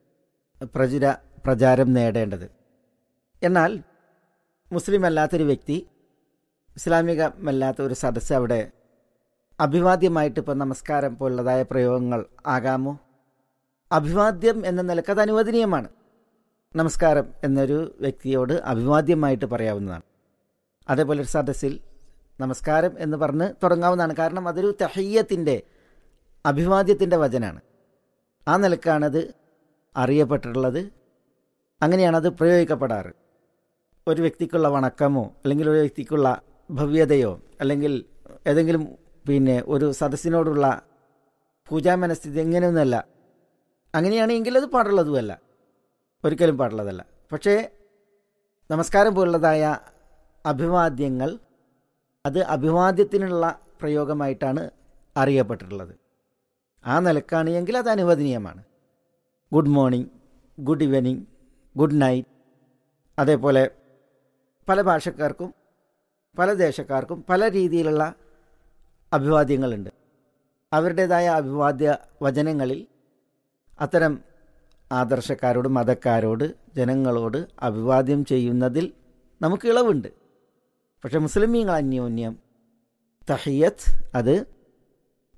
പ്രചാരം നേടേണ്ടത്. എന്നാൽ മുസ്ലിം അല്ലാത്തൊരു വ്യക്തി, ഇസ്ലാമികമല്ലാത്ത ഒരു സദസ്സ് അവിടെ അഭിവാദ്യമായിട്ട് ഇപ്പോൾ നമസ്കാരം പോലുള്ളതായ പ്രയോഗങ്ങൾ ആകാമോ? അഭിവാദ്യം എന്ന നിലക്ക് അത് അനുവദനീയമാണ്. നമസ്കാരം എന്നൊരു വ്യക്തിയോട് അഭിവാദ്യമായിട്ട് പറയാവുന്നതാണ്. അതേപോലെ ഒരു സദസ്സിൽ നമസ്കാരം എന്ന് പറഞ്ഞ് തുടങ്ങാവുന്നതാണ്. കാരണം അതൊരു തഹിയ്യത്തിൻ്റെ, അഭിവാദ്യത്തിൻ്റെ വചനാണ്. ആ നിലക്കാണത് അറിയപ്പെട്ടിട്ടുള്ളത്. അങ്ങനെയാണത് പ്രയോഗിക്കപ്പെടാറ്. ഒരു വ്യക്തിക്കുള്ള വണക്കമോ അല്ലെങ്കിൽ ഒരു വ്യക്തിക്കുള്ള ഭവ്യതയോ അല്ലെങ്കിൽ ഏതെങ്കിലും ഒരു സദസ്സിനോടുള്ള പൂജാമനസ്ഥിതി എങ്ങനെയൊന്നുമല്ല. അങ്ങനെയാണെങ്കിൽ അത് പാടുള്ളതുമല്ല, ഒരിക്കലും പാടുള്ളതല്ല. പക്ഷേ നമസ്കാരം പോലുള്ളതായ അഭിവാദ്യങ്ങൾ അത് അഭിവാദ്യത്തിനുള്ള പ്രയോഗമായിട്ടാണ് അറിയപ്പെട്ടിട്ടുള്ളത്. ആ നിലക്കാണ് എങ്കിൽ അത് അനുവദനീയമാണ്. Good morning, good evening, good night. അതേപോലെ പല ഭാഷക്കാർക്കും പല ദേശക്കാർക്കും പല രീതിയിലുള്ള അഭിവാദ്യങ്ങളുണ്ട്. അവരുടേതായ അഭിവാദ്യ വചനങ്ങളിൽ അത്തരം ആദർശക്കാരോട്, മതക്കാരോട്, ജനങ്ങളോട് അഭിവാദ്യം ചെയ്യുന്നതിൽ നമുക്ക് ഇളവുണ്ട്. പക്ഷെ മുസ്ലിമീങ്ങൾ അന്യോന്യം തഹിയ്യത്ത് അത്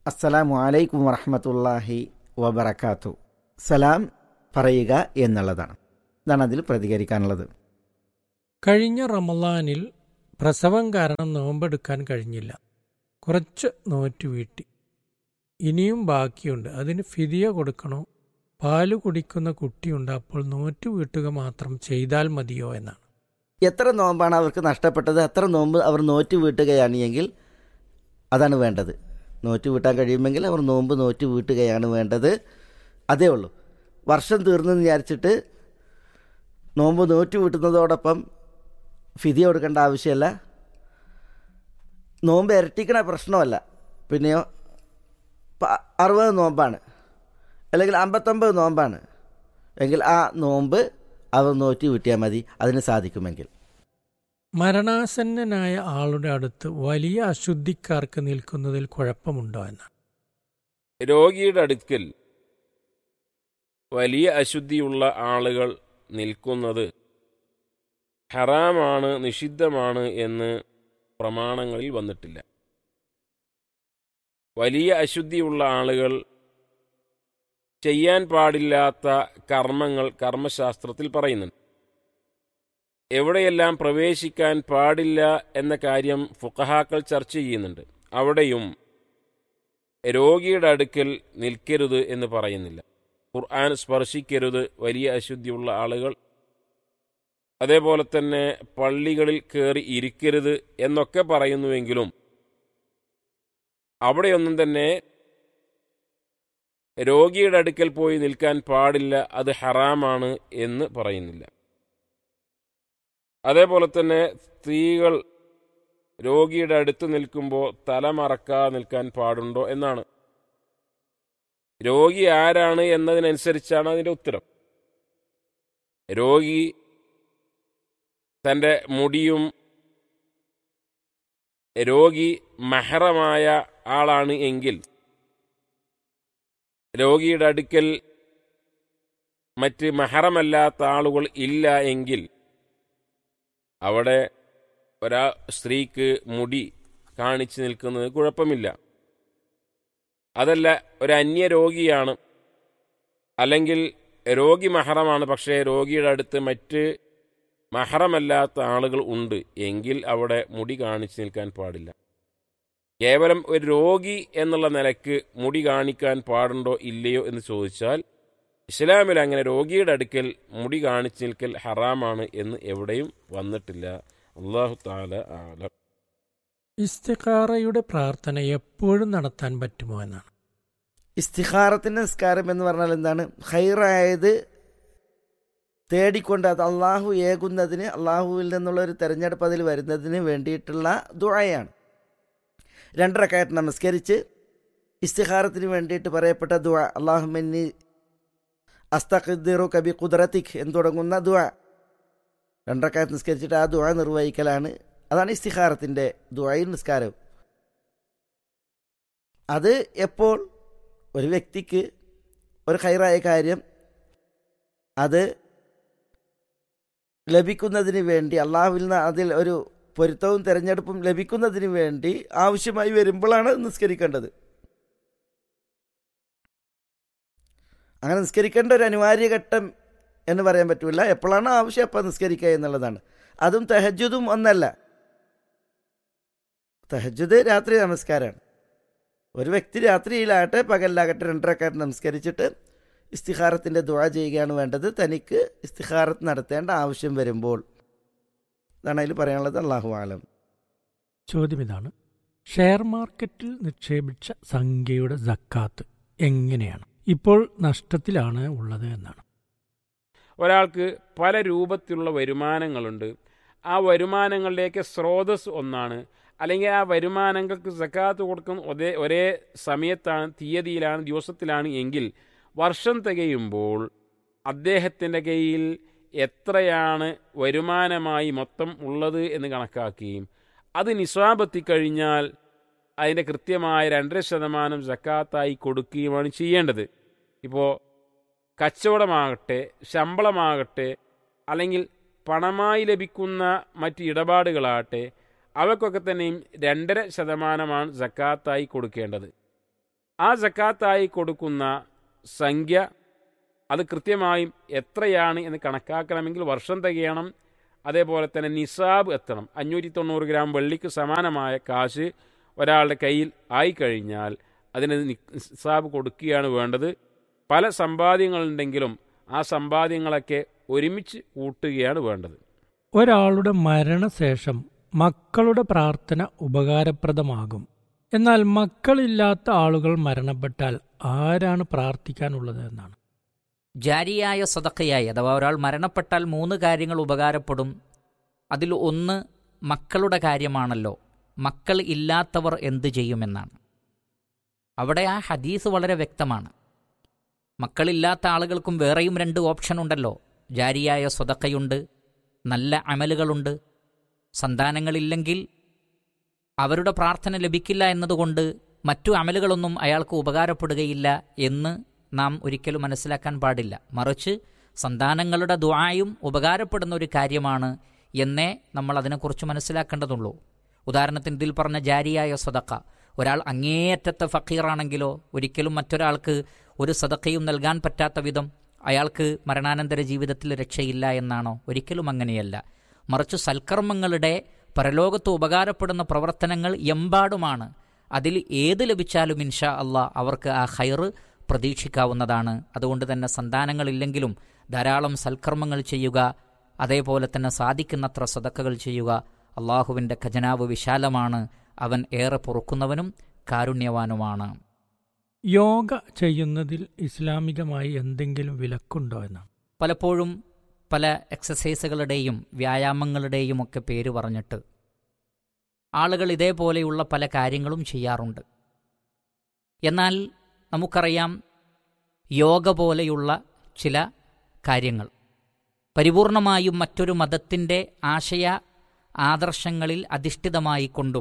അസ്സലാമു അലൈക്കും വറഹ്മത്തുള്ളാഹി വബറകാത്തു. സലാം പറയുക എന്നുള്ളതാണ്. ഇതാണ് അതിൽ പ്രതികരിക്കാനുള്ളത്. കഴിഞ്ഞ റമളാനിൽ പ്രസവം കാരണം നോമ്പെടുക്കാൻ കഴിഞ്ഞില്ല. കുറച്ച് നോറ്റ് വീട്ടി. ഇനിയും ബാക്കിയുണ്ട്. അതിന് ഫിദിയ കൊടുക്കണോ? പാല് കുടിക്കുന്ന കുട്ടിയുണ്ട്, അപ്പോൾ നോറ്റ് വീട്ടുക മാത്രം ചെയ്താൽ മതിയോ എന്നാണ്. എത്ര നോമ്പാണ് അവർക്ക് നഷ്ടപ്പെട്ടത്, അത്ര നോമ്പ് അവർ നോറ്റ് വീട്ടുകയാണ് എങ്കിൽ അതാണ് വേണ്ടത്. നോറ്റ് വീട്ടാൻ കഴിയുമെങ്കിൽ അവർ നോമ്പ് നോറ്റ് വീട്ടുകയാണ് വേണ്ടത്. അതേ ഉള്ളൂ. വർഷം തീർന്നെന്ന് വിചാരിച്ചിട്ട് നോമ്പ് നോറ്റ് വീട്ടുന്നതോടൊപ്പം ഫിദിയ കൊടുക്കേണ്ട ആവശ്യമല്ല. നോമ്പ് ഇരട്ടിക്കണ പ്രശ്നമല്ല. പിന്നെയോ 60 നോമ്പാണ് അല്ലെങ്കിൽ 59 നോമ്പാണ് എങ്കിൽ ആ നോമ്പ് അവർ നോറ്റി വീട്ടിയാൽ മതി, അതിന് സാധിക്കുമെങ്കിൽ. മരണാസന്നനായ ആളുടെ അടുത്ത് വലിയ അശുദ്ധിക്കാർക്ക് നിൽക്കുന്നതിൽ കുഴപ്പമുണ്ടോ എന്നാണ്. രോഗിയുടെ അടുക്കൽ വലിയ അശുദ്ധിയുള്ള ആളുകൾ നിൽക്കുന്നത് ഹറാമാണ്, നിഷിദ്ധമാണ് എന്ന് പ്രമാണങ്ങളിൽ വന്നിട്ടില്ല. വലിയ അശുദ്ധിയുള്ള ആളുകൾ ചെയ്യാൻ പാടില്ലാത്ത കർമ്മങ്ങൾ കർമ്മശാസ്ത്രത്തിൽ പറയുന്നുണ്ട്. എവിടെയെല്ലാം പ്രവേശിക്കാൻ പാടില്ല എന്ന കാര്യം ഫുഖഹാക്കൾ ചർച്ച ചെയ്യുന്നുണ്ട്. അവിടെയും രോഗിയുടെ അടുക്കൽ നിൽക്കരുത് എന്ന് പറയുന്നില്ല. ഖുർആൻ സ്പർശിക്കരുത് വലിയ അശുദ്ധിയുള്ള ആളുകൾ. അതേപോലെ തന്നെ പള്ളികളിൽ കയറി ഇരിക്കരുത് എന്നൊക്കെ പറയുന്നുവെങ്കിലും അവിടെയൊന്നും തന്നെ രോഗിയുടെ അടുക്കൽ പോയി നിൽക്കാൻ പാടില്ല, അത് ഹറാമാണ് എന്ന് പറയുന്നില്ല. അതേപോലെ തന്നെ സ്ത്രീകൾ രോഗിയുടെ അടുത്ത് നിൽക്കുമ്പോൾ തലമറക്കാതെ നിൽക്കാൻ പാടുണ്ടോ എന്നാണ്. രോഗി ആരാണ് എന്നതിനനുസരിച്ചാണ് അതിൻ്റെ ഉത്തരം. രോഗി തൻ്റെ മുടിയും രോഗി മെഹ്റമായ ആളാണ് എങ്കിൽ, രോഗിയുടെ അടുക്കൽ മറ്റ് മെഹ്റമല്ലാത്ത ആളുകൾ ഇല്ല എങ്കിൽ അവിടെ സ്ത്രീക്ക് മുടി കാണിച്ചു നിൽക്കുന്നത് കുഴപ്പമില്ല. അതല്ല, ഒരു അന്യ രോഗിയാണ് അല്ലെങ്കിൽ രോഗി മെഹ്റമാണ്, പക്ഷേ രോഗിയുടെ അടുത്ത് മറ്റ് മെഹ്റമല്ലാത്ത ആളുകൾ ഉണ്ട് എങ്കിൽ അവിടെ മുടി കാണിച്ചു നിൽക്കാൻ പാടില്ല. കേവലം ഒരു രോഗി എന്നുള്ള നിലയ്ക്ക് മുടി കാണിക്കാൻ പാടുണ്ടോ ഇല്ലയോ എന്ന് ചോദിച്ചാൽ ഇസ്ലാമിൽ അങ്ങനെ രോഗിയുടെ അടുക്കൽ മുടി കാണിച്ചു നിൽക്കൽ ഹറാമാണ് എന്ന് എവിടെയും വന്നിട്ടില്ല. അല്ലാഹു തആല അഅലം. ഇസ്തിഖാറയുടെ പ്രാർത്ഥന എപ്പോഴും നടത്താൻ പറ്റുമോ എന്നാണ്. ഇസ്തിഖാറത്തിൻ്റെ നിസ്കാരം എന്ന് പറഞ്ഞാൽ എന്താണ്? ഖൈറായത് തേടിക്കൊണ്ട് അത് അള്ളാഹു ഏകുന്നതിന്, അള്ളാഹുവിൽ നിന്നുള്ള ഒരു തെരഞ്ഞെടുപ്പ് അതിൽ വരുന്നതിന് വേണ്ടിയിട്ടുള്ള ദുആയാണ്. 2 റക്അത്ത് നമസ്കരിച്ച് ഇസ്തിഖാറത്തിന് വേണ്ടിയിട്ട് പറയപ്പെട്ട ദുആ അല്ലാഹുമ്മന്നി അസ്തഖ്ദിറുക ബിഖുദ്റതിക് എന്ന് തുടങ്ങുന്ന ദുആ 2 റക്അത്ത് നിസ്കരിച്ചിട്ട് ആ ദുആ നിർവഹിക്കലാണ്. അതാണ് ഇസ്തിഖാറത്തിൻ്റെ ദുആയും നിസ്കാരവും. അത് എപ്പോൾ ഒരു വ്യക്തിക്ക് ഒരു ഖൈറായ കാര്യം അത് ലഭിക്കുന്നതിന് വേണ്ടി, അള്ളാഹുവിൽ നിന്ന് അതിൽ ഒരു പൊരുത്തവും തിരഞ്ഞെടുപ്പും ലഭിക്കുന്നതിന് വേണ്ടി ആവശ്യമായി വരുമ്പോഴാണ് നിസ്കരിക്കേണ്ടത്. അങ്ങനെ നിസ്കരിക്കേണ്ട ഒരു അനിവാര്യ ഘട്ടം എന്ന് പറയാൻ പറ്റില്ല. എപ്പോഴാണ് ആവശ്യം അപ്പം നിസ്കരിക്കുക എന്നുള്ളതാണ്. അതും തഹജ്ജുദും ഒന്നല്ല. തഹജ്ജുദ് രാത്രി നമസ്കാരമാണ്. ഒരു വ്യക്തി രാത്രിയിലാകട്ടെ പകലിലാകട്ടെ 2 റക്അത്ത് നമസ്കരിച്ചിട്ട് ഇസ്തിഖാറത്തിൻ്റെ ദുആ ചെയ്യുകയാണ് വേണ്ടത്, തനിക്ക് ഇസ്തിഖാറത്ത് നടത്തേണ്ട ആവശ്യം വരുമ്പോൾ. ഇതാണ് അതിൽ പറയാനുള്ളത്. അല്ലാഹു ആലം. ചോദ്യം ഇതാണ്: ഷെയർ മാർക്കറ്റിൽ നിക്ഷേപിച്ച സംഖ്യയുടെ സക്കാത്ത് എങ്ങനെയാണ്? ഇപ്പോൾ നഷ്ടത്തിലാണ് ഉള്ളത് എന്നാണ്. ഒരാൾക്ക് പല രൂപത്തിലുള്ള വരുമാനങ്ങളുണ്ട്. ആ വരുമാനങ്ങളിലേക്ക് സ്രോതസ് ഒന്നാണ്, അല്ലെങ്കിൽ ആ വരുമാനങ്ങൾക്ക് സക്കാത്ത് കൊടുക്കുന്ന ഒരേ സമയത്താണ്, തീയതിയിലാണ്, ദിവസത്തിലാണ് എങ്കിൽ വർഷം തികയുമ്പോൾ അദ്ദേഹത്തിൻ്റെ കയ്യിൽ എത്രയാണ് വരുമാനമായി മൊത്തം ഉള്ളത് എന്ന് കണക്കാക്കുകയും അത് നിസ്വാബെത്തിക്കഴിഞ്ഞാൽ അതിൻ്റെ കൃത്യമായ 2.5% സക്കാത്തായി കൊടുക്കുകയുമാണ് ചെയ്യേണ്ടത്. ഇപ്പോൾ കച്ചവടമാകട്ടെ, ശമ്പളമാകട്ടെ, അല്ലെങ്കിൽ പണമായി ലഭിക്കുന്ന മറ്റ് ഇടപാടുകളാകട്ടെ, അവയ്ക്കൊക്കെ തന്നെയും 2.5% സക്കാത്തായി കൊടുക്കേണ്ടത്. ആ സക്കാത്തായി കൊടുക്കുന്ന സംഖ്യ അത് കൃത്യമായും എത്രയാണ് എന്ന് കണക്കാക്കണമെങ്കിൽ വർഷം തികയണം. അതേപോലെ തന്നെ നിസാബ് എത്തണം. 590 ഗ്രാം വെള്ളിക്ക് സമാനമായ കാശ് ഒരാളുടെ കയ്യിൽ ആയിക്കഴിഞ്ഞാൽ അതിന് നിസാബ് കൊടുക്കുകയാണ് വേണ്ടത്. പല സമ്പാദ്യങ്ങളുണ്ടെങ്കിലും ആ സമ്പാദ്യങ്ങളൊക്കെ ഒരുമിച്ച് കൂട്ടുകയാണ് വേണ്ടത്. ഒരാളുടെ മരണശേഷം മക്കളുടെ പ്രാർത്ഥന ഉപകാരപ്രദമാകും. എന്നാൽ മക്കളില്ലാത്ത ആളുകൾ മരണപ്പെട്ടാൽ ആരാണ് പ്രാർത്ഥിക്കാനുള്ളത് എന്നാണ്. ജാരിയായ സദഖയായി അഥവാ ഒരാൾ മരണപ്പെട്ടാൽ 3 കാര്യങ്ങൾ ഉപകാരപ്പെടും. അതിൽ ഒന്ന് മക്കളുടെ കാര്യമാണല്ലോ. മക്കൾ ഇല്ലാത്തവർ എന്ത് ചെയ്യുമെന്നാണ്. അവിടെ ആ ഹദീസ് വളരെ വ്യക്തമാണ്. മക്കളില്ലാത്ത ആളുകൾക്കും വേറെയും 2 ഓപ്ഷൻ ഉണ്ടല്ലോ. ജാരിയായ സദഖയുണ്ട്, നല്ല അമലുകളുണ്ട്. സന്താനങ്ങളില്ലെങ്കിൽ അവരുടെ പ്രാർത്ഥന ലഭിക്കില്ല എന്നതുകൊണ്ട് മറ്റു അമലുകളൊന്നും അയാൾക്ക് ഉപകാരപ്പെടുകയില്ല എന്ന് നാം ഒരിക്കലും മനസ്സിലാക്കാൻ പാടില്ല. മറിച്ച് സന്താനങ്ങളുടെ ദുആയും ഉപകാരപ്പെടുന്ന ഒരു കാര്യമാണ് എന്നേ നമ്മൾ അതിനെക്കുറിച്ച് മനസ്സിലാക്കേണ്ടതുള്ളൂ. ഉദാഹരണത്തിന് ഇതിൽ പറഞ്ഞ ജാരിയായ സദഖ, ഒരാൾ അങ്ങേയറ്റത്തെ ഫക്കീറാണെങ്കിലോ ഒരിക്കലും മറ്റൊരാൾക്ക് ഒരു സദഖയും നൽകാൻ പറ്റാത്ത വിധം അയാൾക്ക് മരണാനന്തര ജീവിതത്തിൽ രക്ഷയില്ല എന്നാണോ? ഒരിക്കലും അങ്ങനെയല്ല. മറിച്ച് സൽക്കർമ്മങ്ങളുടെ പരലോകത്ത് ഉപകാരപ്പെടുന്ന പ്രവർത്തനങ്ങൾ എമ്പാടുമാണ്. അതിൽ ഏത് ലഭിച്ചാലും ഇൻഷാ അള്ളാഹ് അവർക്ക് ആ ഖൈർ പ്രതീക്ഷിക്കാവുന്നതാണ്. അതുകൊണ്ട് തന്നെ സന്താനങ്ങളില്ലെങ്കിലും ധാരാളം സൽക്കർമ്മങ്ങൾ ചെയ്യുക, അതേപോലെ തന്നെ സാധിക്കുന്നത്ര സദഖകൾ ചെയ്യുക. അള്ളാഹുവിൻ്റെ ഖജനാവ് വിശാലമാണ്. അവൻ ഏറെ പൊറുക്കുന്നവനും കാരുണ്യവാനുമാണ്. യോഗ ചെയ്യുന്നതിൽ ഇസ്ലാമികമായി എന്തെങ്കിലും വിലക്കുണ്ടോ എന്നാണ്. പലപ്പോഴും പല എക്സസൈസുകളുടെയും വ്യായാമങ്ങളുടെയും ഒക്കെ പേര് പറഞ്ഞിട്ട് ആളുകൾ ഇതേപോലെയുള്ള പല കാര്യങ്ങളും ചെയ്യാറുണ്ട്. എന്നാൽ നമുക്കറിയാം, യോഗ പോലെയുള്ള ചില കാര്യങ്ങൾ പരിപൂർണമായും മറ്റൊരു മതത്തിൻ്റെ ആശയ ആദർശങ്ങളിൽ അധിഷ്ഠിതമായിക്കൊണ്ടും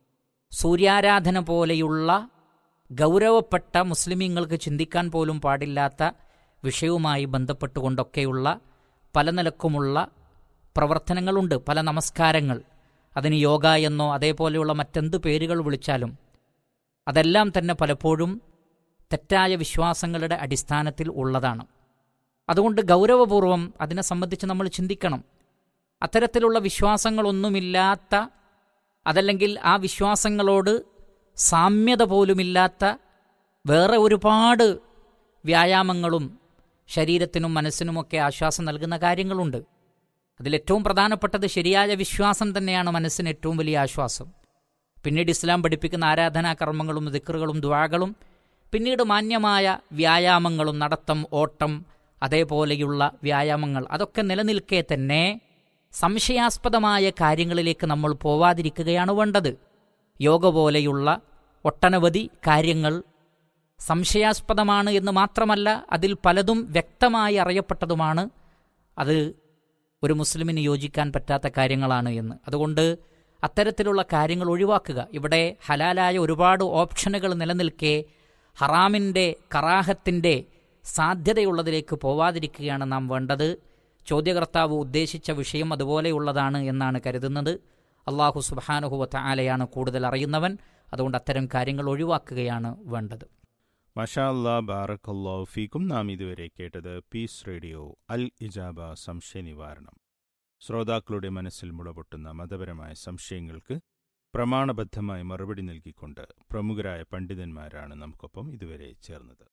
സൂര്യാരാധന പോലെയുള്ള ഗൗരവപ്പെട്ട മുസ്ലിമീങ്ങൾക്ക് ചിന്തിക്കാൻ പോലും പാടില്ലാത്ത വിഷയവുമായി ബന്ധപ്പെട്ടുകൊണ്ടൊക്കെയുള്ള പല നിലക്കുമുള്ള പ്രവർത്തനങ്ങളുണ്ട്, പല നമസ്കാരങ്ങൾ. അതിന് യോഗ എന്നോ അതേപോലെയുള്ള മറ്റെന്ത് പേരുകൾ വിളിച്ചാലും അതെല്ലാം തന്നെ പലപ്പോഴും തെറ്റായ വിശ്വാസങ്ങളുടെ അടിസ്ഥാനത്തിൽ ഉള്ളതാണ്. അതുകൊണ്ട് ഗൗരവപൂർവം അതിനെ സംബന്ധിച്ച് നമ്മൾ ചിന്തിക്കണം. അത്തരത്തിലുള്ള വിശ്വാസങ്ങളൊന്നുമില്ലാത്ത, അതല്ലെങ്കിൽ ആ വിശ്വാസങ്ങളോട് സാമ്യത പോലുമില്ലാത്ത വേറെ ഒരുപാട് വ്യായാമങ്ങളും ശരീരത്തിനും മനസ്സിനുമൊക്കെ ആശ്വാസം നൽകുന്ന കാര്യങ്ങളുണ്ട്. അതിലേറ്റവും പ്രധാനപ്പെട്ടത് ശരിയായ വിശ്വാസം തന്നെയാണ് മനസ്സിന് ഏറ്റവും വലിയ ആശ്വാസം. പിന്നീട് ഇസ്ലാം പഠിപ്പിക്കുന്ന ആരാധനാ കർമ്മങ്ങളും ദിക്റുകളും ദുആകളും, പിന്നീട് മാന്യമായ വ്യായാമങ്ങളും, നടത്തം, ഓട്ടം, അതേപോലെയുള്ള വ്യായാമങ്ങൾ, അതൊക്കെ നിലനിൽക്കെ തന്നെ സംശയാസ്പദമായ കാര്യങ്ങളിലേക്ക് നമ്മൾ പോവാതിരിക്കുകയാണ് വേണ്ടത്. യോഗ പോലെയുള്ള ഒട്ടനവധി കാര്യങ്ങൾ സംശയാസ്പദമാണ് എന്ന് മാത്രമല്ല, അതിൽ പലതും വ്യക്തമായി അറിയപ്പെട്ടതുമാണ് അത് ഒരു മുസ്ലിമിന് യോജിക്കാൻ പറ്റാത്ത കാര്യങ്ങളാണ് എന്ന്. അതുകൊണ്ട് അത്തരത്തിലുള്ള കാര്യങ്ങൾ ഒഴിവാക്കുക. ഇവിടെ ഹലാലായ ഒരുപാട് ഓപ്ഷനുകൾ നിലനിൽക്കെ ഹറാമിൻ്റെ, കറാഹത്തിൻ്റെ സാധ്യതയുള്ളതിലേക്ക് പോവാതിരിക്കുകയാണ് നാം വേണ്ടത്. ചോദ്യകർത്താവ് ഉദ്ദേശിച്ച വിഷയം അതുപോലെയുള്ളതാണ് എന്നാണ് കരുതുന്നത്. അള്ളാഹു സുബ്ഹാനഹു വ തആലയാണ് കൂടുതൽ അറിയുന്നവൻ. അതുകൊണ്ട് അത്തരം കാര്യങ്ങൾ ഒഴിവാക്കുകയാണ് വേണ്ടത്. മഷാ അല്ലാ, ബാറക്കല്ലാഹു ഫീക്കും. നാം ഇതുവരെ കേട്ടത് പീസ് റേഡിയോ അൽ ഇജാബ സംശയ നിവാരണം. ശ്രോതാക്കളുടെ മനസ്സിൽ മുളപൊട്ടുന്ന മതപരമായ സംശയങ്ങൾക്ക് പ്രമാണബദ്ധമായ മറുപടി നൽകിക്കൊണ്ട് പ്രമുഖരായ പണ്ഡിതന്മാരാണ് നമുക്കൊപ്പം ഇതുവരെ ചേർന്നത്.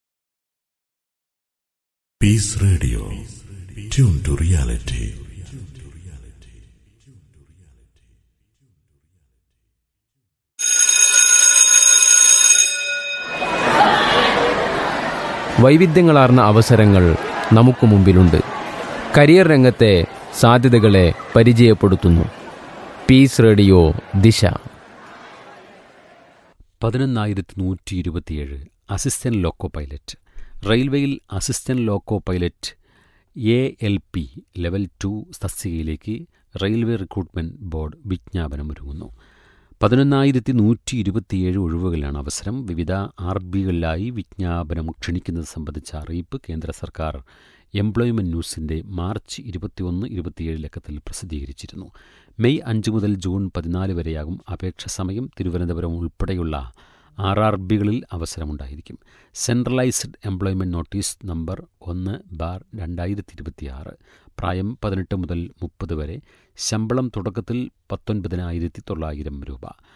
Piece radio, tune to reality. വൈവിധ്യങ്ങളാർന്ന അവസരങ്ങൾ നമുക്ക് മുമ്പിലുണ്ട്. കരിയർ രംഗത്തെ സാധ്യതകളെ പരിചയപ്പെടുത്തുന്നു പീസ് റേഡിയോ ദിശ. 11,127 അസിസ്റ്റന്റ് ലോക്കോ പൈലറ്റ്. റെയിൽവേയിൽ assistant loco pilot ALP level 2 തസ്തികയിലേക്ക് റെയിൽവേ റിക്രൂട്ട്മെന്റ് ബോർഡ് വിജ്ഞാപനമൊരുങ്ങുന്നു. 11,127 ഒഴിവുകളിലാണ് അവസരം. വിവിധ RBകളിലായി വിജ്ഞാപനം ക്ഷണിക്കുന്നത് സംബന്ധിച്ച അറിയിപ്പ് കേന്ദ്ര സർക്കാർ എംപ്ലോയ്മെന്റ് ന്യൂസിൻ്റെ മാർച്ച് 21-27 ലക്കത്തിൽ പ്രസിദ്ധീകരിച്ചിരുന്നു. മെയ് 5 മുതൽ ജൂൺ 14 വരെയാകും അപേക്ഷ സമയം. തിരുവനന്തപുരം ഉൾപ്പെടെയുള്ള RRBകളിൽ അവസരമുണ്ടായിരിക്കും. Centralised employment notice number 1/2026. പ്രായം 18 മുതൽ 30 വരെ. ശമ്പളം തുടക്കത്തിൽ 19,900 രൂപ.